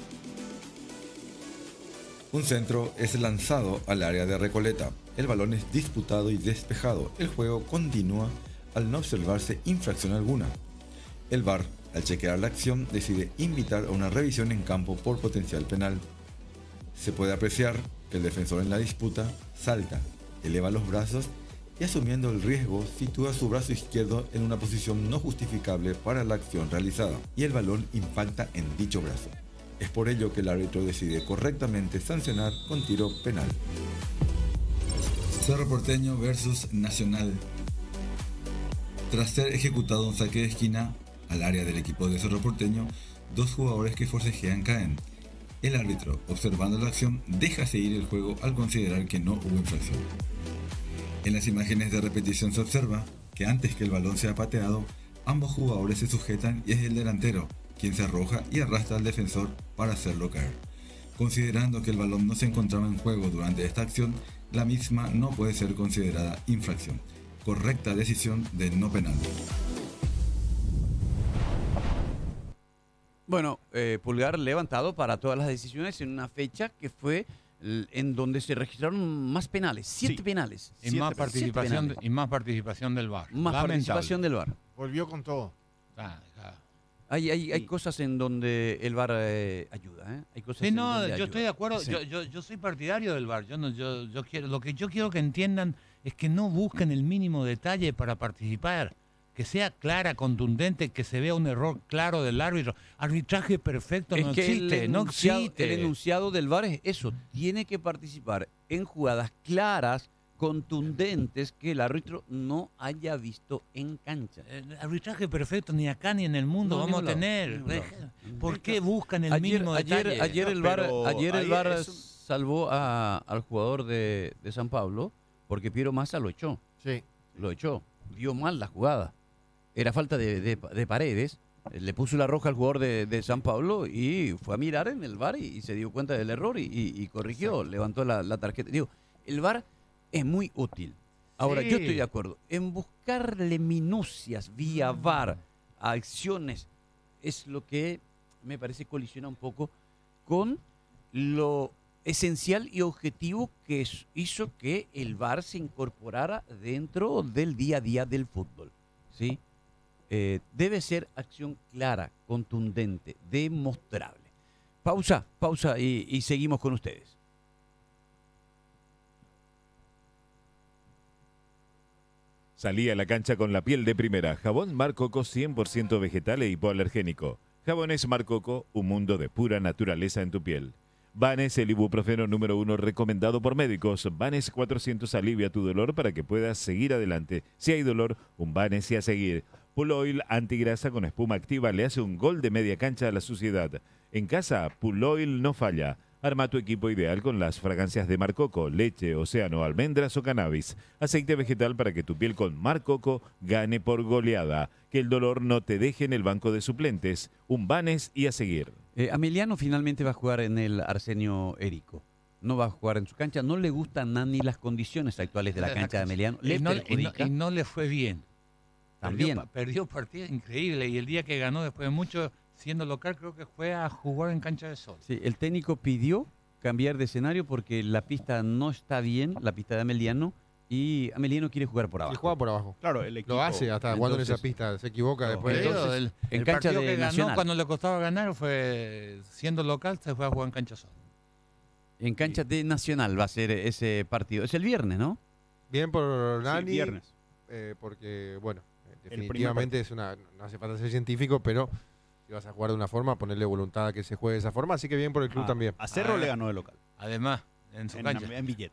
Un centro es lanzado al área de Recoleta. El balón es disputado y despejado. El juego continúa al no observarse infracción alguna. El V A R, al chequear la acción, decide invitar a una revisión en campo por potencial penal. Se puede apreciar que el defensor en la disputa salta, eleva los brazos y, asumiendo el riesgo, sitúa su brazo izquierdo en una posición no justificable para la acción realizada, y el balón impacta en dicho brazo. Es por ello que el árbitro decide correctamente sancionar con tiro penal. Cerro Porteño versus Nacional. Tras ser ejecutado un saque de esquina al área del equipo de Cerro Porteño, dos jugadores que forcejean caen. El árbitro, observando la acción, deja seguir el juego al considerar que no hubo infracción. En las imágenes de repetición se observa que antes que el balón sea pateado, ambos jugadores se sujetan y es el delantero quien se arroja y arrastra al defensor para hacerlo caer. Considerando que el balón no se encontraba en juego durante esta acción, la misma no puede ser considerada infracción. Correcta decisión de no penal. Bueno, eh, pulgar levantado para todas las decisiones en una fecha que fue l- en donde se registraron más penales, siete Sí. penales. Y siete más, penales, participación, siete y más participación del V A R. penales. Más Lamentable. participación del V A R. Volvió con todo. Ah, ah. Hay, hay, hay Sí. cosas en donde el V A R eh, ayuda, ¿eh? Hay cosas Sí, en no, donde yo ayuda. estoy de acuerdo. Sí. Yo, yo, yo soy partidario del V A R. Yo no, yo, yo quiero, lo que yo quiero que entiendan es que no busquen el mínimo detalle para participar. Que sea clara, contundente, que se vea un error claro del árbitro. Arbitraje perfecto Es no que existe, el no enunciado, existe. el enunciado del V A R es eso, tiene que participar en jugadas claras, contundentes, que el árbitro no haya visto en cancha. El arbitraje perfecto ni acá ni en el mundo No, vamos a ni un lado, tener. ni un Deja- lado. ¿Por qué buscan el ayer, mínimo ayer, detalle? ayer No, el V A R, pero ayer el ahí V A R es un- salvó a- al jugador de, de San Pablo porque Piero Massa lo echó, Sí. lo echó, vio mal la jugada. Era falta de, de- de Paredes, eh, le puso la roja al jugador de, de San Pablo y fue a mirar en el V A R y, y se dio cuenta del error y, y- y corrigió, levantó la, la tarjeta. Digo, el V A R es muy útil. Ahora, Sí. yo estoy de acuerdo. En buscarle minucias vía V A R a acciones es lo que me parece colisiona un poco con lo esencial y objetivo que es- hizo que el V A R se incorporara dentro del día a día del fútbol. ¿Sí? Eh, debe ser acción clara, contundente, demostrable. Pausa, pausa y, y seguimos con ustedes. Salí a la cancha con la piel de primera. Jabón Mar Coco cien por ciento vegetal e hipoalergénico. Jabones Mar Coco, un mundo de pura naturaleza en tu piel. Vanes, el ibuprofeno número uno recomendado por médicos. Vanes cuatrocientos alivia tu dolor para que puedas seguir adelante. Si hay dolor, un Vanes y a seguir. Pull Oil antigrasa con espuma activa le hace un gol de media cancha a la suciedad. En casa, Pull Oil no falla. Arma tu equipo ideal con las fragancias de Mar Coco, leche, océano, almendras o cannabis. Aceite vegetal para que tu piel con Mar Coco gane por goleada. Que el dolor no te deje en el banco de suplentes. Un Vanes y a seguir. Eh, Ameliano finalmente va a jugar en el Arsenio Érico. No va a jugar en su cancha. No le gustan ni las condiciones actuales de la cancha de Ameliano. Le y, no, y no- perjudica y no le fue bien. también. Perdió, pa- perdió partido increíble y el día que ganó después de mucho siendo local creo que fue a jugar en cancha de sol. Sí, el técnico pidió cambiar de escenario porque la pista no está bien, la pista de Ameliano, y Ameliano quiere jugar por Y abajo. juega por abajo. Claro, el equipo. Lo hace hasta jugando en esa Entonces- pista. Se equivoca No, después. Pero entonces, el, en el cancha partido de que ganó Nacional. cuando le costaba ganar fue siendo local se fue a jugar en cancha de sol. En cancha de Nacional va a ser ese partido. Es el viernes, ¿no? Bien por Sí, Nani. viernes. eh, porque, bueno, eh, primer definitivamente es una. No hace falta ser científico, pero si vas a jugar de una forma, ponerle voluntad a que se juegue de esa forma. Así que bien por el club Ah, también. A Cerro Ah. le ganó de local. Además, en su En, cancha. en billete.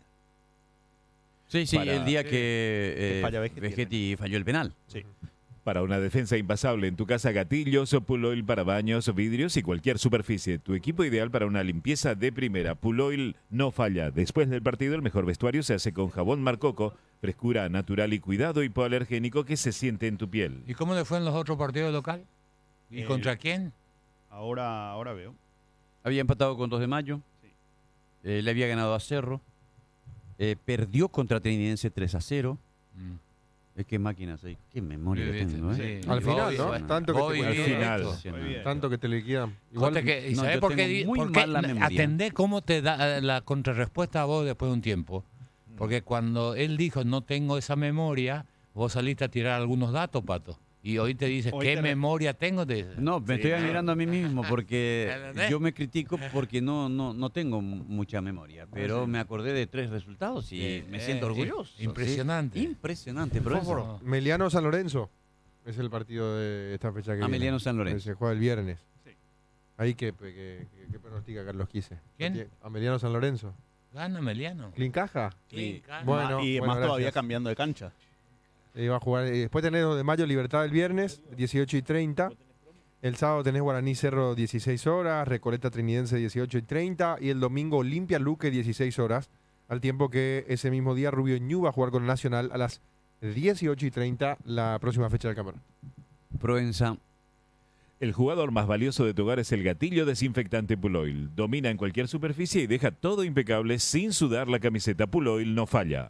Sí, sí, Para- el día sí. que, Que eh, falla Vegetti. Vegetti falló el penal. Sí. Para una defensa impasable en tu casa, gatillos, Pull Oil para baños, vidrios y cualquier superficie. Tu equipo ideal para una limpieza de primera. Pull Oil no falla. Después del partido, el mejor vestuario se hace con jabón Mar Coco, frescura natural y cuidado hipoalergénico que se siente en tu piel. ¿Y cómo le fue en los otros partidos local? ¿Y El- contra quién? Ahora, ahora veo. Había empatado con dos de mayo. Sí. Eh, le había ganado a Cerro. Eh, perdió contra Trinidense tres a cero. Mm. Es que máquinas ahí. Qué memoria que tengo, ¿eh? Sí. Al Vos final, vi- ¿no? bueno, Tanto que vos te vi Al esto. final. Muy bien. Tanto que te liquidan. Igual, Jote que- ¿Y no, sabés yo por qué? tengo di- muy por qué mala memoria. atendé cómo te da eh, la contrarrespuesta a vos después de un tiempo? Porque cuando él dijo no tengo esa memoria, vos saliste a tirar algunos datos, Pato. Y hoy te dices, Hoy ¿qué te re- memoria tengo? Te dice. No, me Sí, estoy claro. mirando a mí mismo porque ¿Entendés? yo me critico porque no, no, no tengo m- mucha memoria, pero me acordé de tres resultados y Eh, me siento eh, orgulloso. ¿sí? impresionante. Impresionante, profesor. No. Ameliano San Lorenzo es el partido de esta fecha que viene. Ameliano San Que Lorenzo. se juega el viernes. Sí. Ahí que, que, que, que pronostica Carlos Quise. ¿Quién? Ameliano San Lorenzo. Gana Meliano. ¿Clean caja? Sí, gana. Bueno, y bueno, más todavía gracias. cambiando de cancha. Eh, va a jugar, eh, después tenés dos de mayo, Libertad el viernes, dieciocho y treinta. El sábado tenés Guaraní Cerro, dieciséis horas. Recoleta Trinidense, dieciocho y treinta. Y el domingo Olimpia Luque, dieciséis horas. Al tiempo que ese mismo día Rubio Ñu va a jugar con Nacional a las dieciocho y treinta, la próxima fecha del campeonato. Proenza. El jugador más valioso de tu hogar es el gatillo desinfectante Puloil. Domina en cualquier superficie y deja todo impecable sin sudar. La camiseta Puloil no falla.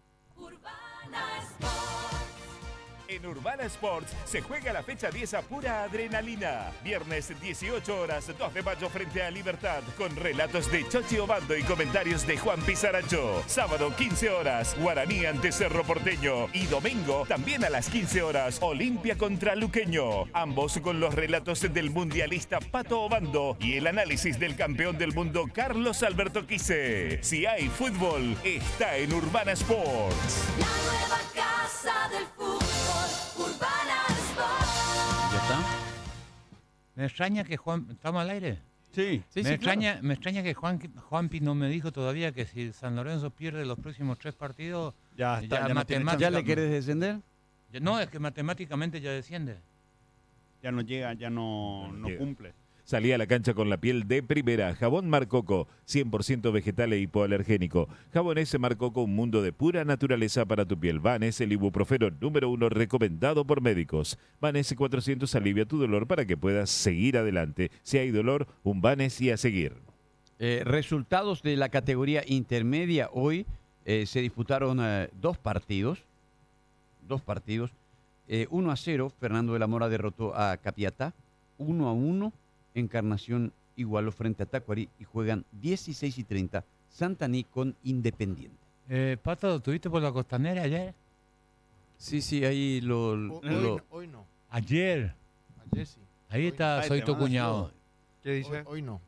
En Urbana Sports se juega la fecha diez a pura adrenalina. Viernes dieciocho horas, dos de mayo frente a Libertad, con relatos de Chochi Obando y comentarios de Juan Pizaracho. Sábado quince horas, Guaraní ante Cerro Porteño. Y domingo, también a las quince horas, Olimpia contra Luqueño. Ambos con los relatos del mundialista Pato Obando y el análisis del campeón del mundo Carlos Alberto Quise. Si hay fútbol, está en Urbana Sports. La nueva casa del fútbol, Urbana Sport. ¿Ya está? Me extraña que Juan... ¿Estamos al aire? Sí. Sí, me, sí, extraña, me extraña que Juan, Juanpi no me dijo todavía que si San Lorenzo pierde los próximos tres partidos, Ya está. Ya Ya, no, tiene matemática- chance. ¿Ya le querés descender? ya- no, es que matemáticamente ya desciende. Ya no llega, ya no, Ya no no llega. cumple. Salí a la cancha con la piel de primera. Jabón Marcoco, cien por ciento vegetal e hipoalergénico. Jabones Marcoco, un mundo de pura naturaleza para tu piel. Vanes, el ibuprofeno número uno recomendado por médicos. Vanes cuatrocientos alivia tu dolor para que puedas seguir adelante. Si hay dolor, un Vanes y a seguir. Eh, resultados de la categoría intermedia. Hoy eh, se disputaron eh, dos partidos. Dos partidos. Eh, uno a cero, Fernando de la Mora derrotó a Capiatá. uno a uno, Encarnación igualó frente a Tacuarí y juegan dieciséis y treinta Santaní con Independiente. Eh, Pato, ¿tuviste por la costanera ayer? Sí, sí, ahí lo... Hoy, lo- hoy no, hoy no. Ayer. Ayer sí. Ahí Hoy está, Ay, soy te tu van a cuñado. ¿Qué Hoy, dice? hoy no.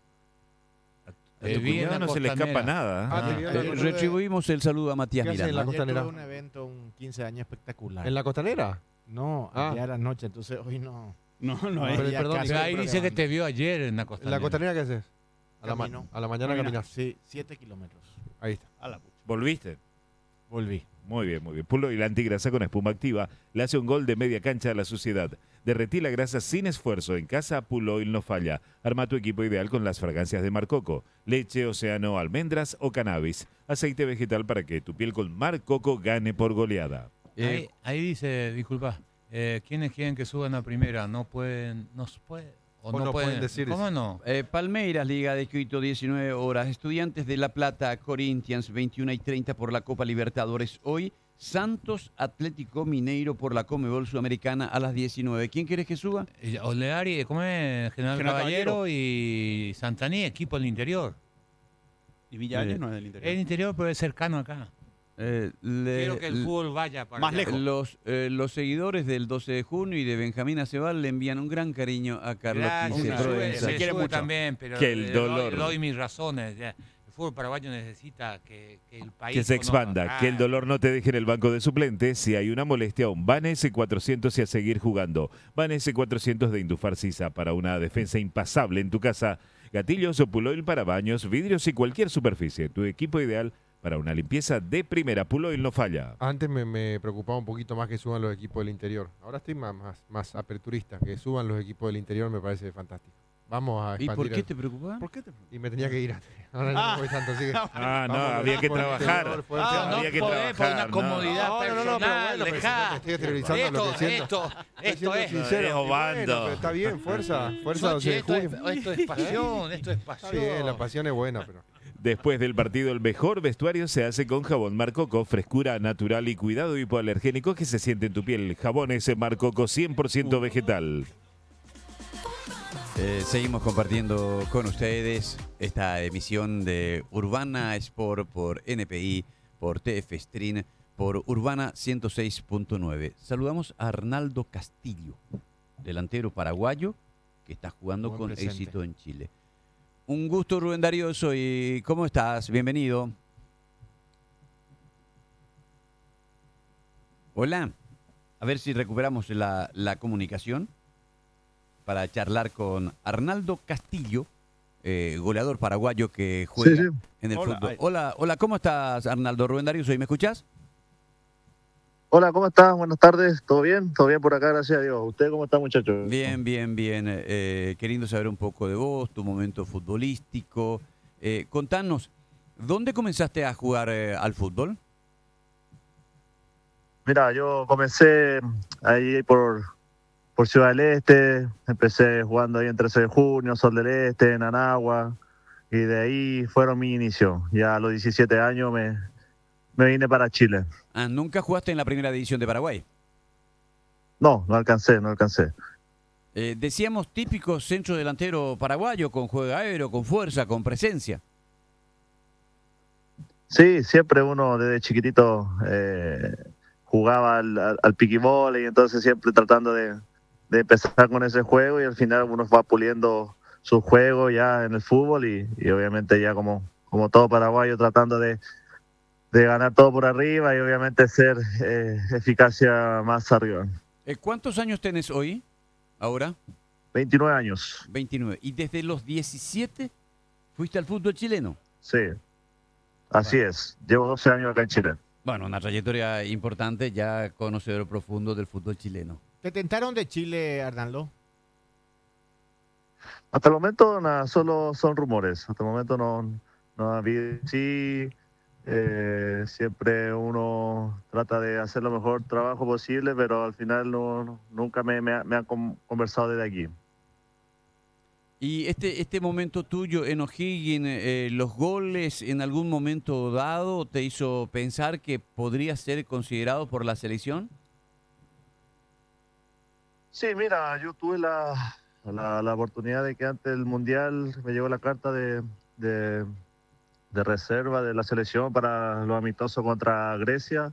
A Eh, tu vi en cuñado la no se le escapa costanera. nada. Ah, ¿eh? te vi en Eh, la yo tuve- retribuimos el saludo a Matías ¿Qué hace en la Miranda. Ayer costanera? tuve un evento, un quince años espectacular. ¿En la costanera? No, Ah. ayer anoche, entonces hoy no. No, no No, es. pero ya perdón, casi Pero ahí estoy dice que probando. te vio ayer en la ¿En costanera. la costanera qué haces? A la, ma- Camino. a la mañana Camina. caminas. Sí, siete kilómetros. Ahí está. A la pucha. ¿Volviste? Volví. Muy bien, muy bien. Pulo y la antigrasa con espuma activa le hace un gol de media cancha a la suciedad. Derretí la grasa sin esfuerzo. En casa, Puloil no falla. Arma tu equipo ideal con las fragancias de Marcoco. Leche, océano, almendras o cannabis. Aceite vegetal para que tu piel con Marcoco gane por goleada. Eh, Ahí, ahí dice, disculpa, eh, ¿quiénes quieren que suban a primera? No pueden, no se puede, o, O no, no pueden, pueden decir ¿Cómo eso. no? Eh, Palmeiras, Liga de Quito, diecinueve horas. Estudiantes de La Plata, Corinthians, veintiuna y treinta por la Copa Libertadores. Hoy, Santos Atlético Mineiro por la Comebol Sudamericana a las diecinueve. ¿Quién quieres que suba? Eh, Oleari, ¿cómo es? General, General Caballero, Caballero. y Santaní, equipo del interior. Y Villares Eh, no es del El interior. interior, pero es cercano acá. Eh, le- Quiero que el fútbol vaya para más allá. lejos. Los, eh, los seguidores del doce de junio y de Benjamín Acebal le envían un gran cariño a Carlos Gracias, Quince Una- sube, Provenza. se se quiere sube mucho. también, pero Que el le dolor- Doy, doy mis razones. ya. El fútbol paraguayo necesita que, que el país Que se conozca. expanda, que el Ah, dolor no te deje en el banco de suplentes. Si hay una molestia, un Vanes cuatrocientos y a seguir jugando. Vanes cuatrocientos de Indufar Sisa para una defensa impasable en tu casa. Gatillos o Puloil para baños, vidrios y cualquier superficie. Tu equipo ideal para una limpieza de primera. Puloil no falla. Antes me, me preocupaba un poquito más que suban los equipos del interior. Ahora estoy más, más, más aperturista. Que suban los equipos del interior me parece fantástico. Vamos a ¿Y expandir. por qué el- te preocupa? ¿Por qué te Y me tenía que ir antes. Ahora ya Ah. no voy tanto. Así que Ah, no, vamos, había que por el trabajar. interior, fuerte. Ah, había no que podés por trabajar, una no. comodidad No, no, no, pero personal, bueno, pero dejá. me estoy exteriorizando lo que esto, siento. esto, Estoy esto siendo es. sincero. Eh, Y Obando. bueno, pero está bien, fuerza. Fuerza Sochi, doce de esto, es, junio. esto es pasión, esto es Está pasión. bien, la pasión es buena, pero. Después del partido, el mejor vestuario se hace con jabón Mar Coco, frescura natural y cuidado hipoalergénico que se siente en tu piel. Jabones Mar Coco cien por ciento vegetal. Eh, seguimos compartiendo con ustedes esta emisión de Urbana Sport por N P I, por T F Stream, por Urbana ciento seis punto nueve. Saludamos a Arnaldo Castillo, delantero paraguayo que está jugando Buen con presente. éxito en Chile. Un gusto, Rubén Darío, soy. ¿Cómo estás? Bienvenido. Hola. A ver si recuperamos la, la comunicación para charlar con Arnaldo Castillo, eh, goleador paraguayo que juega Sí, sí. en el Hola, fútbol. ay. Hola, hola, ¿cómo estás, Arnaldo? Rubén Darío, soy. ¿Me escuchás? Hola, ¿cómo estás? Buenas tardes. ¿Todo bien? ¿Todo bien por acá? Gracias a Dios. ¿Usted cómo está, muchachos? Bien, bien, bien. Eh, queriendo saber un poco de vos, tu momento futbolístico. Eh, contanos, ¿dónde comenzaste a jugar eh, al fútbol? Mira, yo comencé ahí por, por Ciudad del Este. Empecé jugando ahí en trece de junio, Sol del Este, en Anagua. Y de ahí fueron mi inicio. Ya a los diecisiete años me, me vine para Chile. Ah, ¿nunca jugaste en la primera división de Paraguay? No, no alcancé, no alcancé. Eh, decíamos típico centro delantero paraguayo, con juego aéreo, con fuerza, con presencia. Sí, siempre uno desde chiquitito eh, jugaba al, al, al piquibol y entonces siempre tratando de, de empezar con ese juego y al final uno va puliendo su juego ya en el fútbol y, y obviamente ya como, como todo paraguayo tratando de, de ganar todo por arriba y obviamente ser eh, eficacia más arriba. Eh, ¿Cuántos años tenés hoy, ahora? veintinueve años, veintinueve. ¿Y desde los diecisiete fuiste al fútbol chileno? sí, así es. Llevo doce años acá en Chile. Bueno, una trayectoria importante, ya conocedor profundo del fútbol chileno. ¿Te tentaron de Chile, Arnaldo? Hasta el momento nada, solo son rumores. Hasta el momento no, no ha habido. Sí, eh, siempre uno trata de hacer lo mejor trabajo posible, pero al final no, no- nunca me, me, ha- me han con- conversado desde aquí. Y este, este momento tuyo en O'Higgins, eh, los goles en algún momento dado te hizo pensar que podría ser considerado por la selección. Sí, mira, yo tuve la, la, la oportunidad de que antes del Mundial me llegó la carta de, de, de reserva de la selección para los amistosos contra Grecia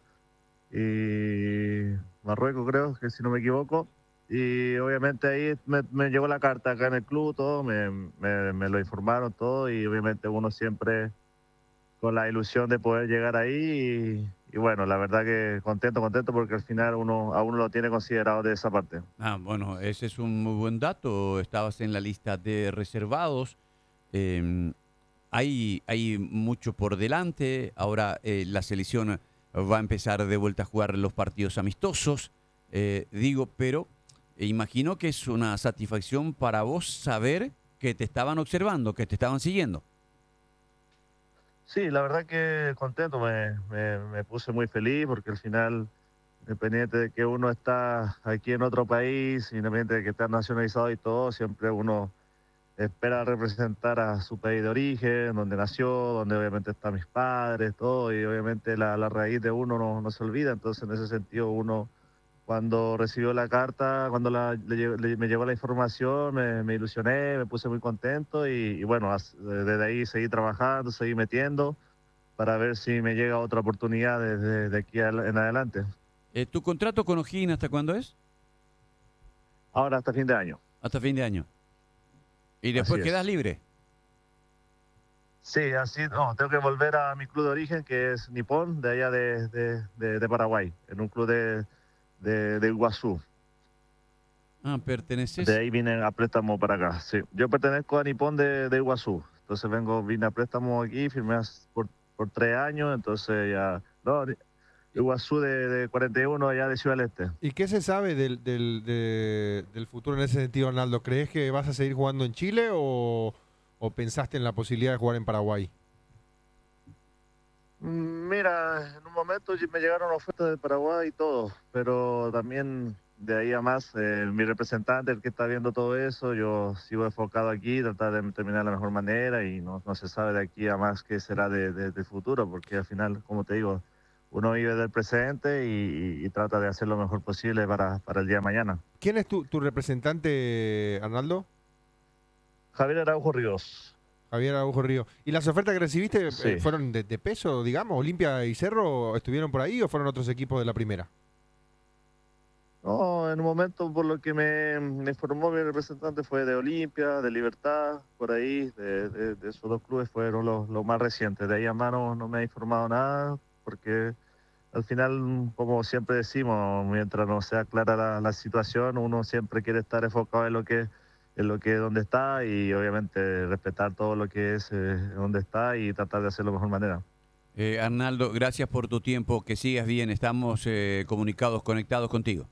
y Marruecos, creo, que si no me equivoco. Y obviamente ahí me, me llegó la carta acá en el club, todo, me, me, me lo informaron todo y obviamente uno siempre con la ilusión de poder llegar ahí y, y bueno, la verdad que contento, contento porque al final uno a uno lo tiene considerado de esa parte. Ah, bueno, ese es un muy buen dato. Estabas en la lista de reservados. Eh, hay, hay mucho por delante. Ahora eh, la selección va a empezar de vuelta a jugar los partidos amistosos. Eh, digo, pero imagino que es una satisfacción para vos saber que te estaban observando, que te estaban siguiendo. Sí, la verdad que contento, me, me, me puse muy feliz porque al final, independiente de que uno está aquí en otro país, independiente de que está nacionalizado y todo, siempre uno espera representar a su país de origen, donde nació, donde obviamente están mis padres, todo, y obviamente la, la raíz de uno no, no se olvida, entonces en ese sentido uno cuando recibió la carta, cuando la- le llegó- le- me llegó la información, me, me ilusioné, me puse muy contento y, y bueno, as- desde ahí seguí trabajando, seguí metiendo para ver si me llega otra oportunidad desde de aquí al- en adelante. Eh, ¿Tu contrato con O'Higgins hasta cuándo es? Ahora hasta fin de año. Hasta fin de año. Y después Así es. quedas libre. Sí, así, no, tengo que volver a mi club de origen, que es Nippon, de allá de, de, de- de Paraguay, en un club de, de, de Iguazú. Ah, perteneces. De ahí vine a préstamo para acá. Sí. Yo pertenezco a Nippon de, de Iguazú. Entonces vengo, vine a préstamo aquí, firmé as- por, por tres años, entonces ya... No, Ni- Iguazú de, de cuarenta y uno allá de Ciudad del Este. ¿Y qué se sabe del, del, de- del futuro en ese sentido, Arnaldo? ¿Crees que vas a seguir jugando en Chile o, o pensaste en la posibilidad de jugar en Paraguay? Mm, Mira, en un momento me llegaron ofertas de Paraguay y todo, pero también de ahí a más, eh, mi representante, el que está viendo todo eso, yo sigo enfocado aquí, tratar de terminar de la mejor manera y no, no se sabe de aquí a más qué será de, de- del futuro, porque al final, como te digo, uno vive del presente y, y trata de hacer lo mejor posible para, para el día de mañana. ¿Quién es tu, tu representante, Arnaldo? Javier Araujo Ríos. Javier Araujo Río. ¿Y las ofertas que recibiste Sí. eh, fueron de, de peso, digamos? ¿Olimpia y Cerro estuvieron por ahí o fueron otros equipos de la primera? No, en un momento, por lo que me, me informó mi representante, fue de Olimpia, de Libertad, por ahí, de, de- de esos dos clubes fueron los, los más recientes. De ahí a mano no me ha informado nada, porque al final, como siempre decimos, mientras no sea clara la, la situación, uno siempre quiere estar enfocado en lo que en lo que donde está y obviamente respetar todo lo que es eh, donde está y tratar de hacerlo de la mejor manera. Eh, Arnaldo, gracias por tu tiempo, que sigas bien, estamos eh, comunicados, conectados contigo.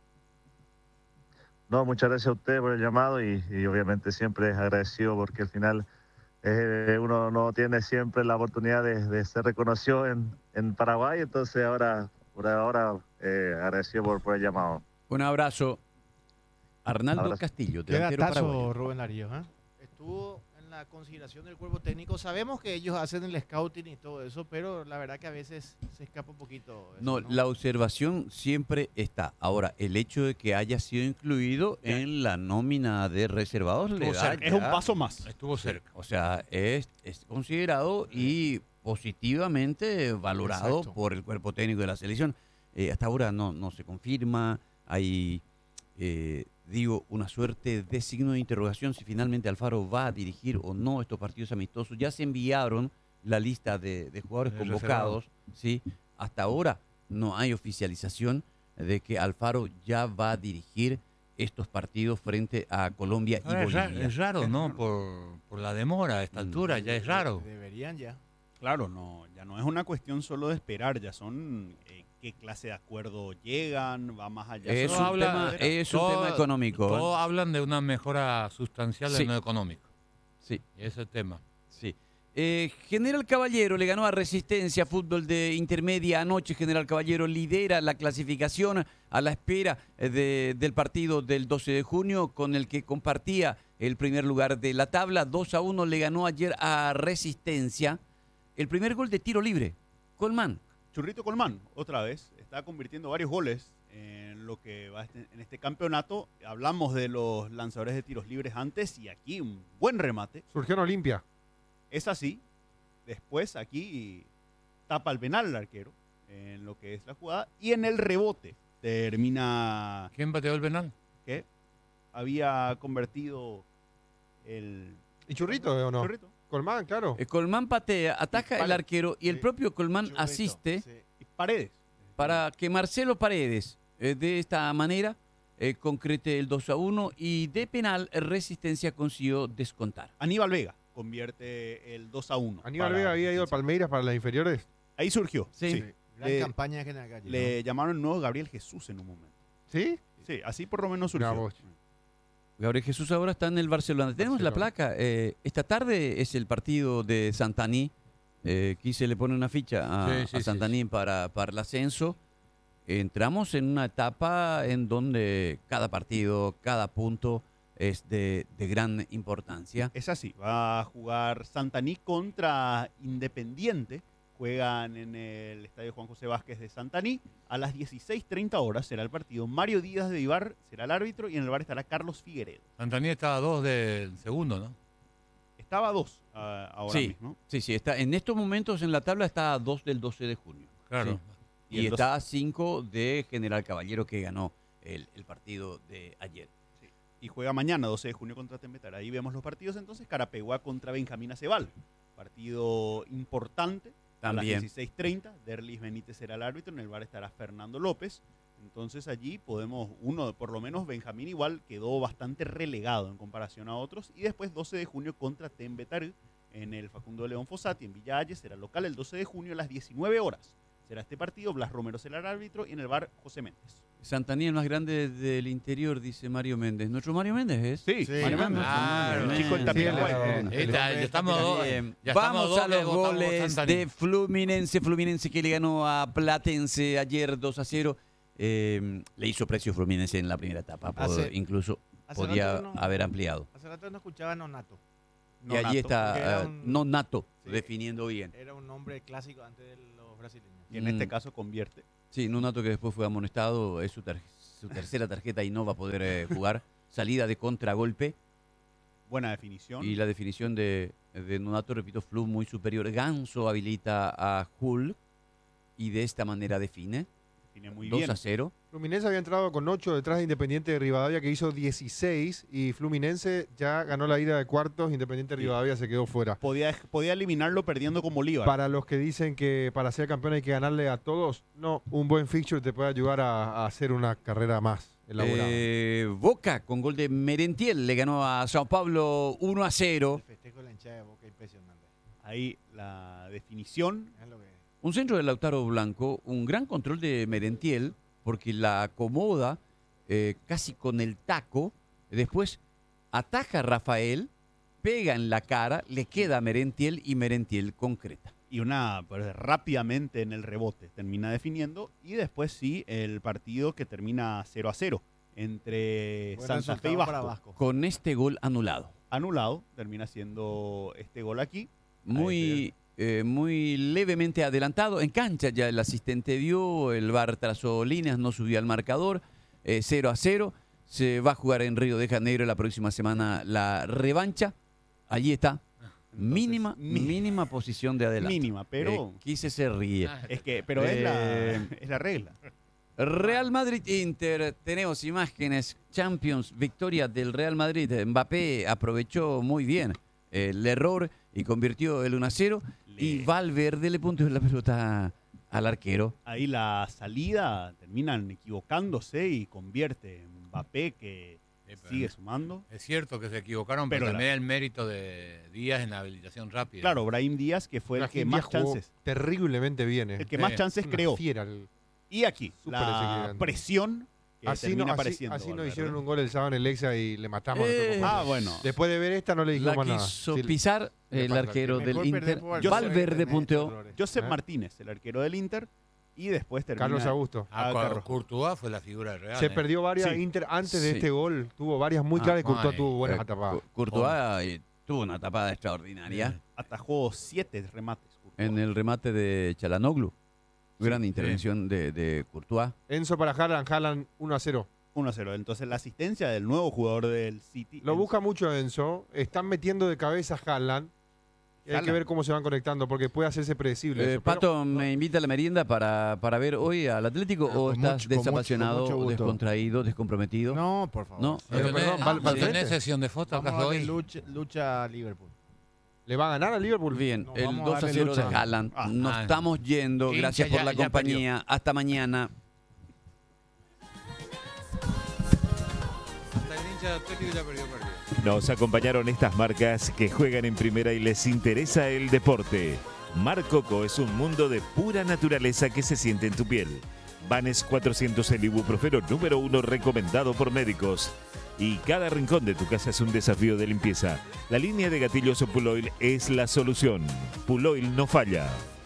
No, muchas gracias a usted por el llamado y, y obviamente siempre es agradecido porque al final eh, uno no tiene siempre la oportunidad de, de ser reconocido en, en Paraguay, entonces ahora, por ahora, eh, agradecido por, por el llamado. Un abrazo. Arnaldo Abrazo. Castillo, Qué delantero datazo, paraguayo. Rubén Darío. ¿eh? Estuvo en la consideración del cuerpo técnico. Sabemos que ellos hacen el scouting y todo eso, pero la verdad que a veces se escapa un poquito. eso, No, la observación siempre está. Ahora, el hecho de que haya sido incluido en la nómina de reservados le Estuvo da cerca. Es un ya- paso más. Estuvo cerca. O sea, es, es considerado y positivamente valorado Exacto. por el cuerpo técnico de la selección. Eh, hasta ahora no, no se confirma. Hay, eh, digo, una suerte de signo de interrogación si finalmente Alfaro va a dirigir o no estos partidos amistosos. Ya se enviaron la lista de, de jugadores De convocados. ¿Sí? Hasta ahora no hay oficialización de que Alfaro ya va a dirigir estos partidos frente a Colombia y Ahora, es, ra- Bolivia. es raro, ¿no? Por, por la demora a esta altura, ya es raro. Deberían ya. Claro, no, ya no es una cuestión solo de esperar, ya son eh, qué clase de acuerdo llegan, va más allá. Es Solo un, habla- tema, es un todo- tema económico. ¿eh? Todos hablan de una mejora sustancial Sí. en lo económico. Sí, Y ese es el tema. sí. Eh, General Caballero le ganó a Resistencia Fútbol de Intermedia anoche. General Caballero lidera la clasificación a la espera eh, de- del partido del doce de junio con el que compartía el primer lugar de la tabla. dos a uno le ganó ayer a Resistencia. El primer gol de tiro libre. Colmán. Churrito Colmán, otra vez, está convirtiendo varios goles en lo que va este- en este campeonato. Hablamos de los lanzadores de tiros libres antes y aquí un buen remate. Surgió en Olimpia. Es así. Después aquí tapa el penal el arquero en lo que es la jugada y en el rebote termina ¿Quién bateó el penal? que había convertido el ¿Y Churrito eh, o no? Churrito. Colmán, claro. Eh, Colmán patea, ataca el Vale. arquero y el Sí. propio Colmán Churrito, asiste sí. Y Paredes. para que Marcelo Paredes eh, de esta manera eh, concrete el dos a uno y de penal eh, Resistencia consiguió descontar. Aníbal Vega convierte el dos a uno. Aníbal para Vega había ido al Resistencia. Palmeiras para las inferiores. Ahí surgió. Sí. Sí. Gran Le- campaña de General Calle. Le llamaron el nuevo Gabriel Jesús en un momento. ¿Sí? Sí, así por lo menos Mirá surgió. vos. Gabriel Jesús ahora está en el Barcelona. Tenemos la Barcelona. placa. eh, esta tarde es el partido de Santaní. Eh, aquí se le pone una ficha a, Sí, sí, a sí, Santaní Para, para el ascenso. Entramos en una etapa en donde cada partido, cada punto es de, de gran importancia. Es así, va a jugar Santaní contra Independiente. Juegan en el Estadio Juan José Vázquez de Santaní. A las dieciséis treinta horas será el partido. Mario Díaz de Vivar será el árbitro y en el bar estará Carlos Figueredo. Santaní estaba a dos del segundo, ¿no? Estaba a dos ah, ahora Sí. mismo. Sí, sí, está, en estos momentos en la tabla está a dos del doce de junio. Claro. Sí. Y Y, el está a cinco de General Caballero que ganó el, el partido de ayer. Y juega mañana, doce de junio, contra Tembetar. Ahí vemos los partidos entonces. Carapeguá contra Benjamín Acebal. Partido importante. A las También. dieciséis treinta, Derlis Benítez será el árbitro, en el bar estará Fernando López. Entonces allí podemos, uno, por lo menos Benjamín igual quedó bastante relegado en comparación a otros. Y después doce de junio contra Tembetar en el Facundo León Fossati, en Villa Ayes, será local el doce de junio a las diecinueve horas. Será este partido, Blas Romero será el árbitro y en el bar José Méndez. Santaní el más grande del interior, dice Mario Méndez. ¿Nuestro Mario Méndez es? Sí, Sí, Mario Méndez. claro. El chico del Sí, Tapiaguay. el- Ahí está, ya estamos dos. Bien. ya estamos Vamos dos a que los votamos goles Santaní. de Fluminense. Fluminense que le ganó a Platense ayer dos a cero. Eh, le hizo precio Fluminense en la primera etapa. Pod- Hace- incluso hace podía rato que no- haber ampliado. Hace rato no escuchaba Nonato. y allí está porque era eh, un- Nonato sí. definiendo bien. Era un nombre clásico antes de los brasileños. Y en este Mm. caso convierte. Sí, Nonato que después fue amonestado, es su, tar- su tercera tarjeta y no va a poder eh, jugar. Salida de contragolpe. Buena definición. Y la definición de, de Nonato, repito, Flu muy superior. Ganso habilita a Hull y de esta manera define. Define muy dos bien. a cero. Fluminense había entrado con ocho detrás de Independiente de Rivadavia, que hizo dieciséis, y Fluminense ya ganó la ida de cuartos, Independiente de Sí. Rivadavia se quedó fuera. Podía, podía eliminarlo perdiendo con Bolívar. Para los que dicen que para ser campeón hay que ganarle a todos, no, un buen fixture te puede ayudar a, a hacer una carrera más elaborada. Eh, Boca con gol de Merentiel le ganó a Sao Paulo uno a cero. El festejo de la hinchada de Boca impresionante. Ahí la definición. Es lo que- Un centro de Lautaro Blanco, un gran control de Merentiel, porque la acomoda eh, casi con el taco. Después ataja a Rafael, pega en la cara, le queda a Merentiel y Merentiel concreta. Y una pues, rápidamente en el rebote termina definiendo. Y después sí, el partido que termina cero a cero entre Buen Santa Fe y resultado para Vasco. Vasco. Con este gol anulado. Anulado, termina siendo este gol aquí. Muy, eh, muy levemente adelantado. En cancha ya el asistente vio, el V A R trazó líneas, no subió al marcador. eh, cero a cero. Se va a jugar en Río de Janeiro la próxima semana la revancha. Allí está. Entonces, mínima, mi- mínima posición de adelante. Mínima, pero Eh, Quise se ríe. Ah, es que, pero es, la, Eh, es la regla. Real Madrid-Inter, tenemos imágenes, Champions, victoria del Real Madrid. Mbappé aprovechó muy bien el error y convirtió el uno a cero. Y Le- Valverde le punteó la pelota al arquero. Ahí la salida terminan equivocándose y convierte Mbappé, que Sí, pero sigue sumando. Es cierto que se equivocaron, pero, Pero la- también el mérito de Díaz en la habilitación rápida. Claro, Brahim Díaz, que fue el Brahim que Díaz más jugó chances, terriblemente bien. eh. el que Sí, más chances Una creó. fiera el- Y aquí, Súper la desequilibrante. presión que Así, no, termina así, apareciendo. así nos Valverde. hicieron un gol el sábado en el Exa y le matamos. a nuestro Eh, compañero. Ah, bueno. Después de ver esta no le dijimos La más nada. quiso Sí, pisar le el falta. arquero Mejor del perder Inter. por Valverde Valverde que tener punteó. errores. Josep ¿Eh? Martínez, el arquero del Inter, y después termina... Carlos Augusto. Ah, Ah, Cor- Carlos. Courtois fue la figura real. Se ¿eh? perdió varias Sí. Inter antes de Sí. este gol. Tuvo varias muy Ah, claras y Courtois ay. tuvo buenas Eh, atapadas. Cou- Courtois eh, tuvo una tapada extraordinaria Atajó siete remates. en el remate de Chalanoglu. Gran intervención de, de Courtois. Enzo para Haaland, Haaland uno a cero. uno a cero. Entonces la asistencia del nuevo jugador del City. Lo el- busca mucho Enzo. Están metiendo de cabeza a Haaland. Y hay que Haaland. ver cómo se van conectando porque puede hacerse predecible. Eh, eso. Pero- Pato, ¿me invita a la merienda para, para ver hoy al Atlético Pero o con estás mucho- con mucho- desapasionado, con mucho gusto. descontraído, descomprometido? No, por favor. No. ¿No Pero, tenés, perdón, va- ¿no va al tenés frente. sesión de fotos Vamos a acaso darle hoy? lucha, lucha a Liverpool. ¿Le va a ganar a Liverpool? Bien, No, el vamos a dos a darle cero de lucha. Haaland. Ah, Nos ah. estamos yendo. Hincha Gracias por ya- la ya compañía. Hasta mañana. Hasta el hincha de Atlético ya perdió, perdió. Nos acompañaron estas marcas que juegan en primera y les interesa el deporte. Mar Coco es un mundo de pura naturaleza que se siente en tu piel. Vanes cuatrocientos, el ibuprofeno número uno recomendado por médicos. Y cada rincón de tu casa es un desafío de limpieza. La línea de gatillos Puloil es la solución. Puloil no falla.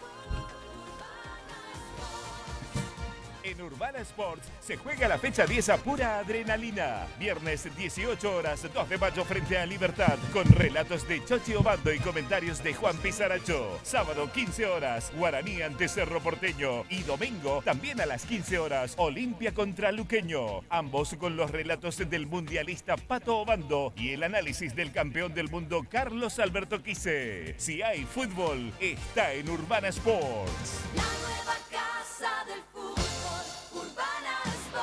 En Urbana Sports se juega la fecha diez a pura adrenalina. Viernes dieciocho horas, dos de mayo frente a Libertad, con relatos de Chochi Obando y comentarios de Juan Pizaracho. Sábado quince horas, Guaraní ante Cerro Porteño. Y domingo, también a las quince horas, Olimpia contra Luqueño. Ambos con los relatos del mundialista Pato Obando y el análisis del campeón del mundo Carlos Alberto Quise. Si hay fútbol, está en Urbana Sports. La nueva casa del fútbol, Urbana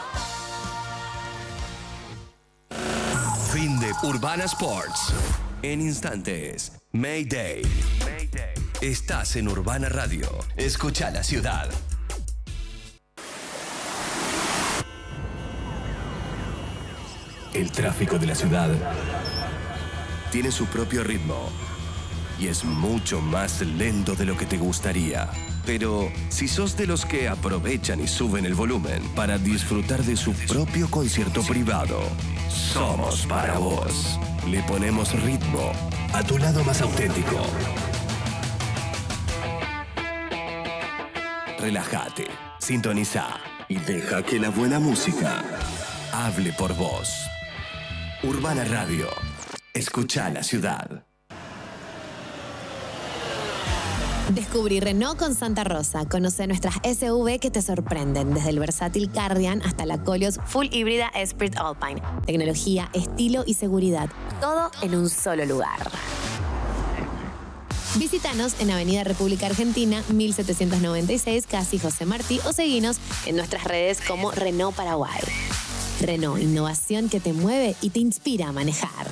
Sport. Fin de Urbana Sports. En instantes, Mayday. Estás en Urbana Radio. Escucha la ciudad. El tráfico de la ciudad tiene su propio ritmo y es mucho más lento de lo que te gustaría. Pero si sos de los que aprovechan y suben el volumen para disfrutar de su propio concierto privado, somos para vos. Le ponemos ritmo a tu lado más auténtico. Relájate, sintoniza y deja que la buena música hable por vos. Urbana Radio. Escucha la ciudad. Descubrí Renault con Santa Rosa. Conoce nuestras S U V que te sorprenden, desde el versátil Cardian hasta la Koleos Full Híbrida Esprit Alpine. Tecnología, estilo y seguridad, todo en un solo lugar. Visítanos en Avenida República Argentina, mil setecientos noventa y seis, casi José Martí, o seguinos en nuestras redes como Renault Paraguay. Renault, innovación que te mueve y te inspira a manejar.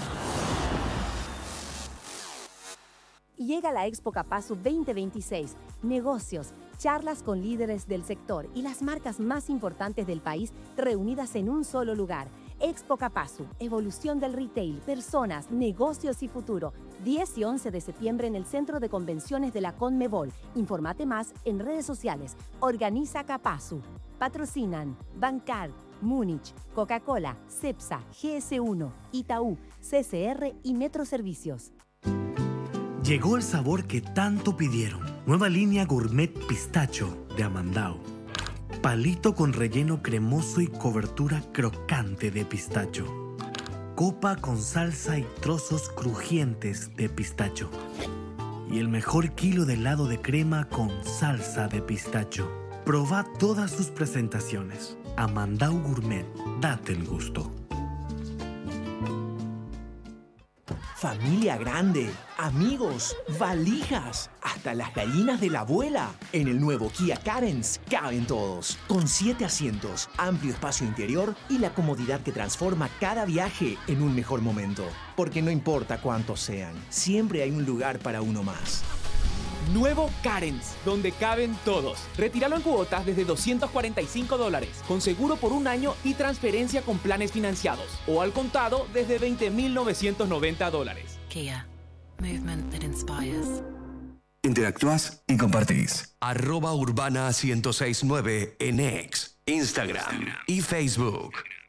Llega la Expo Capasu veinte veintiséis. Negocios, charlas con líderes del sector y las marcas más importantes del país reunidas en un solo lugar. Expo Capasu, evolución del retail, personas, negocios y futuro. diez y once de septiembre en el Centro de Convenciones de la Conmebol. Informate más en redes sociales. Organiza Capasu. Patrocinan Bancar, Múnich, Coca-Cola, Cepsa, G S uno, Itaú, C C R y Metro Servicios. Llegó el sabor que tanto pidieron. Nueva línea Gourmet Pistacho de Amandao. Palito con relleno cremoso y cobertura crocante de pistacho. Copa con salsa y trozos crujientes de pistacho. Y el mejor kilo de helado de crema con salsa de pistacho. Proba todas sus presentaciones. Amandao Gourmet. Date el gusto. Familia grande, amigos, valijas, hasta las gallinas de la abuela. En el nuevo Kia Carens caben todos, con siete asientos, amplio espacio interior y la comodidad que transforma cada viaje en un mejor momento. Porque no importa cuántos sean, siempre hay un lugar para uno más. Nuevo Carens, donde caben todos. Retíralo en cuotas desde doscientos cuarenta y cinco dólares, con seguro por un año y transferencia con planes financiados. O al contado desde veinte mil novecientos noventa dólares. Kia. Movement that inspires. Interactúas y compartís. Arroba Urbana ciento seis punto nueve en X, Instagram y Facebook.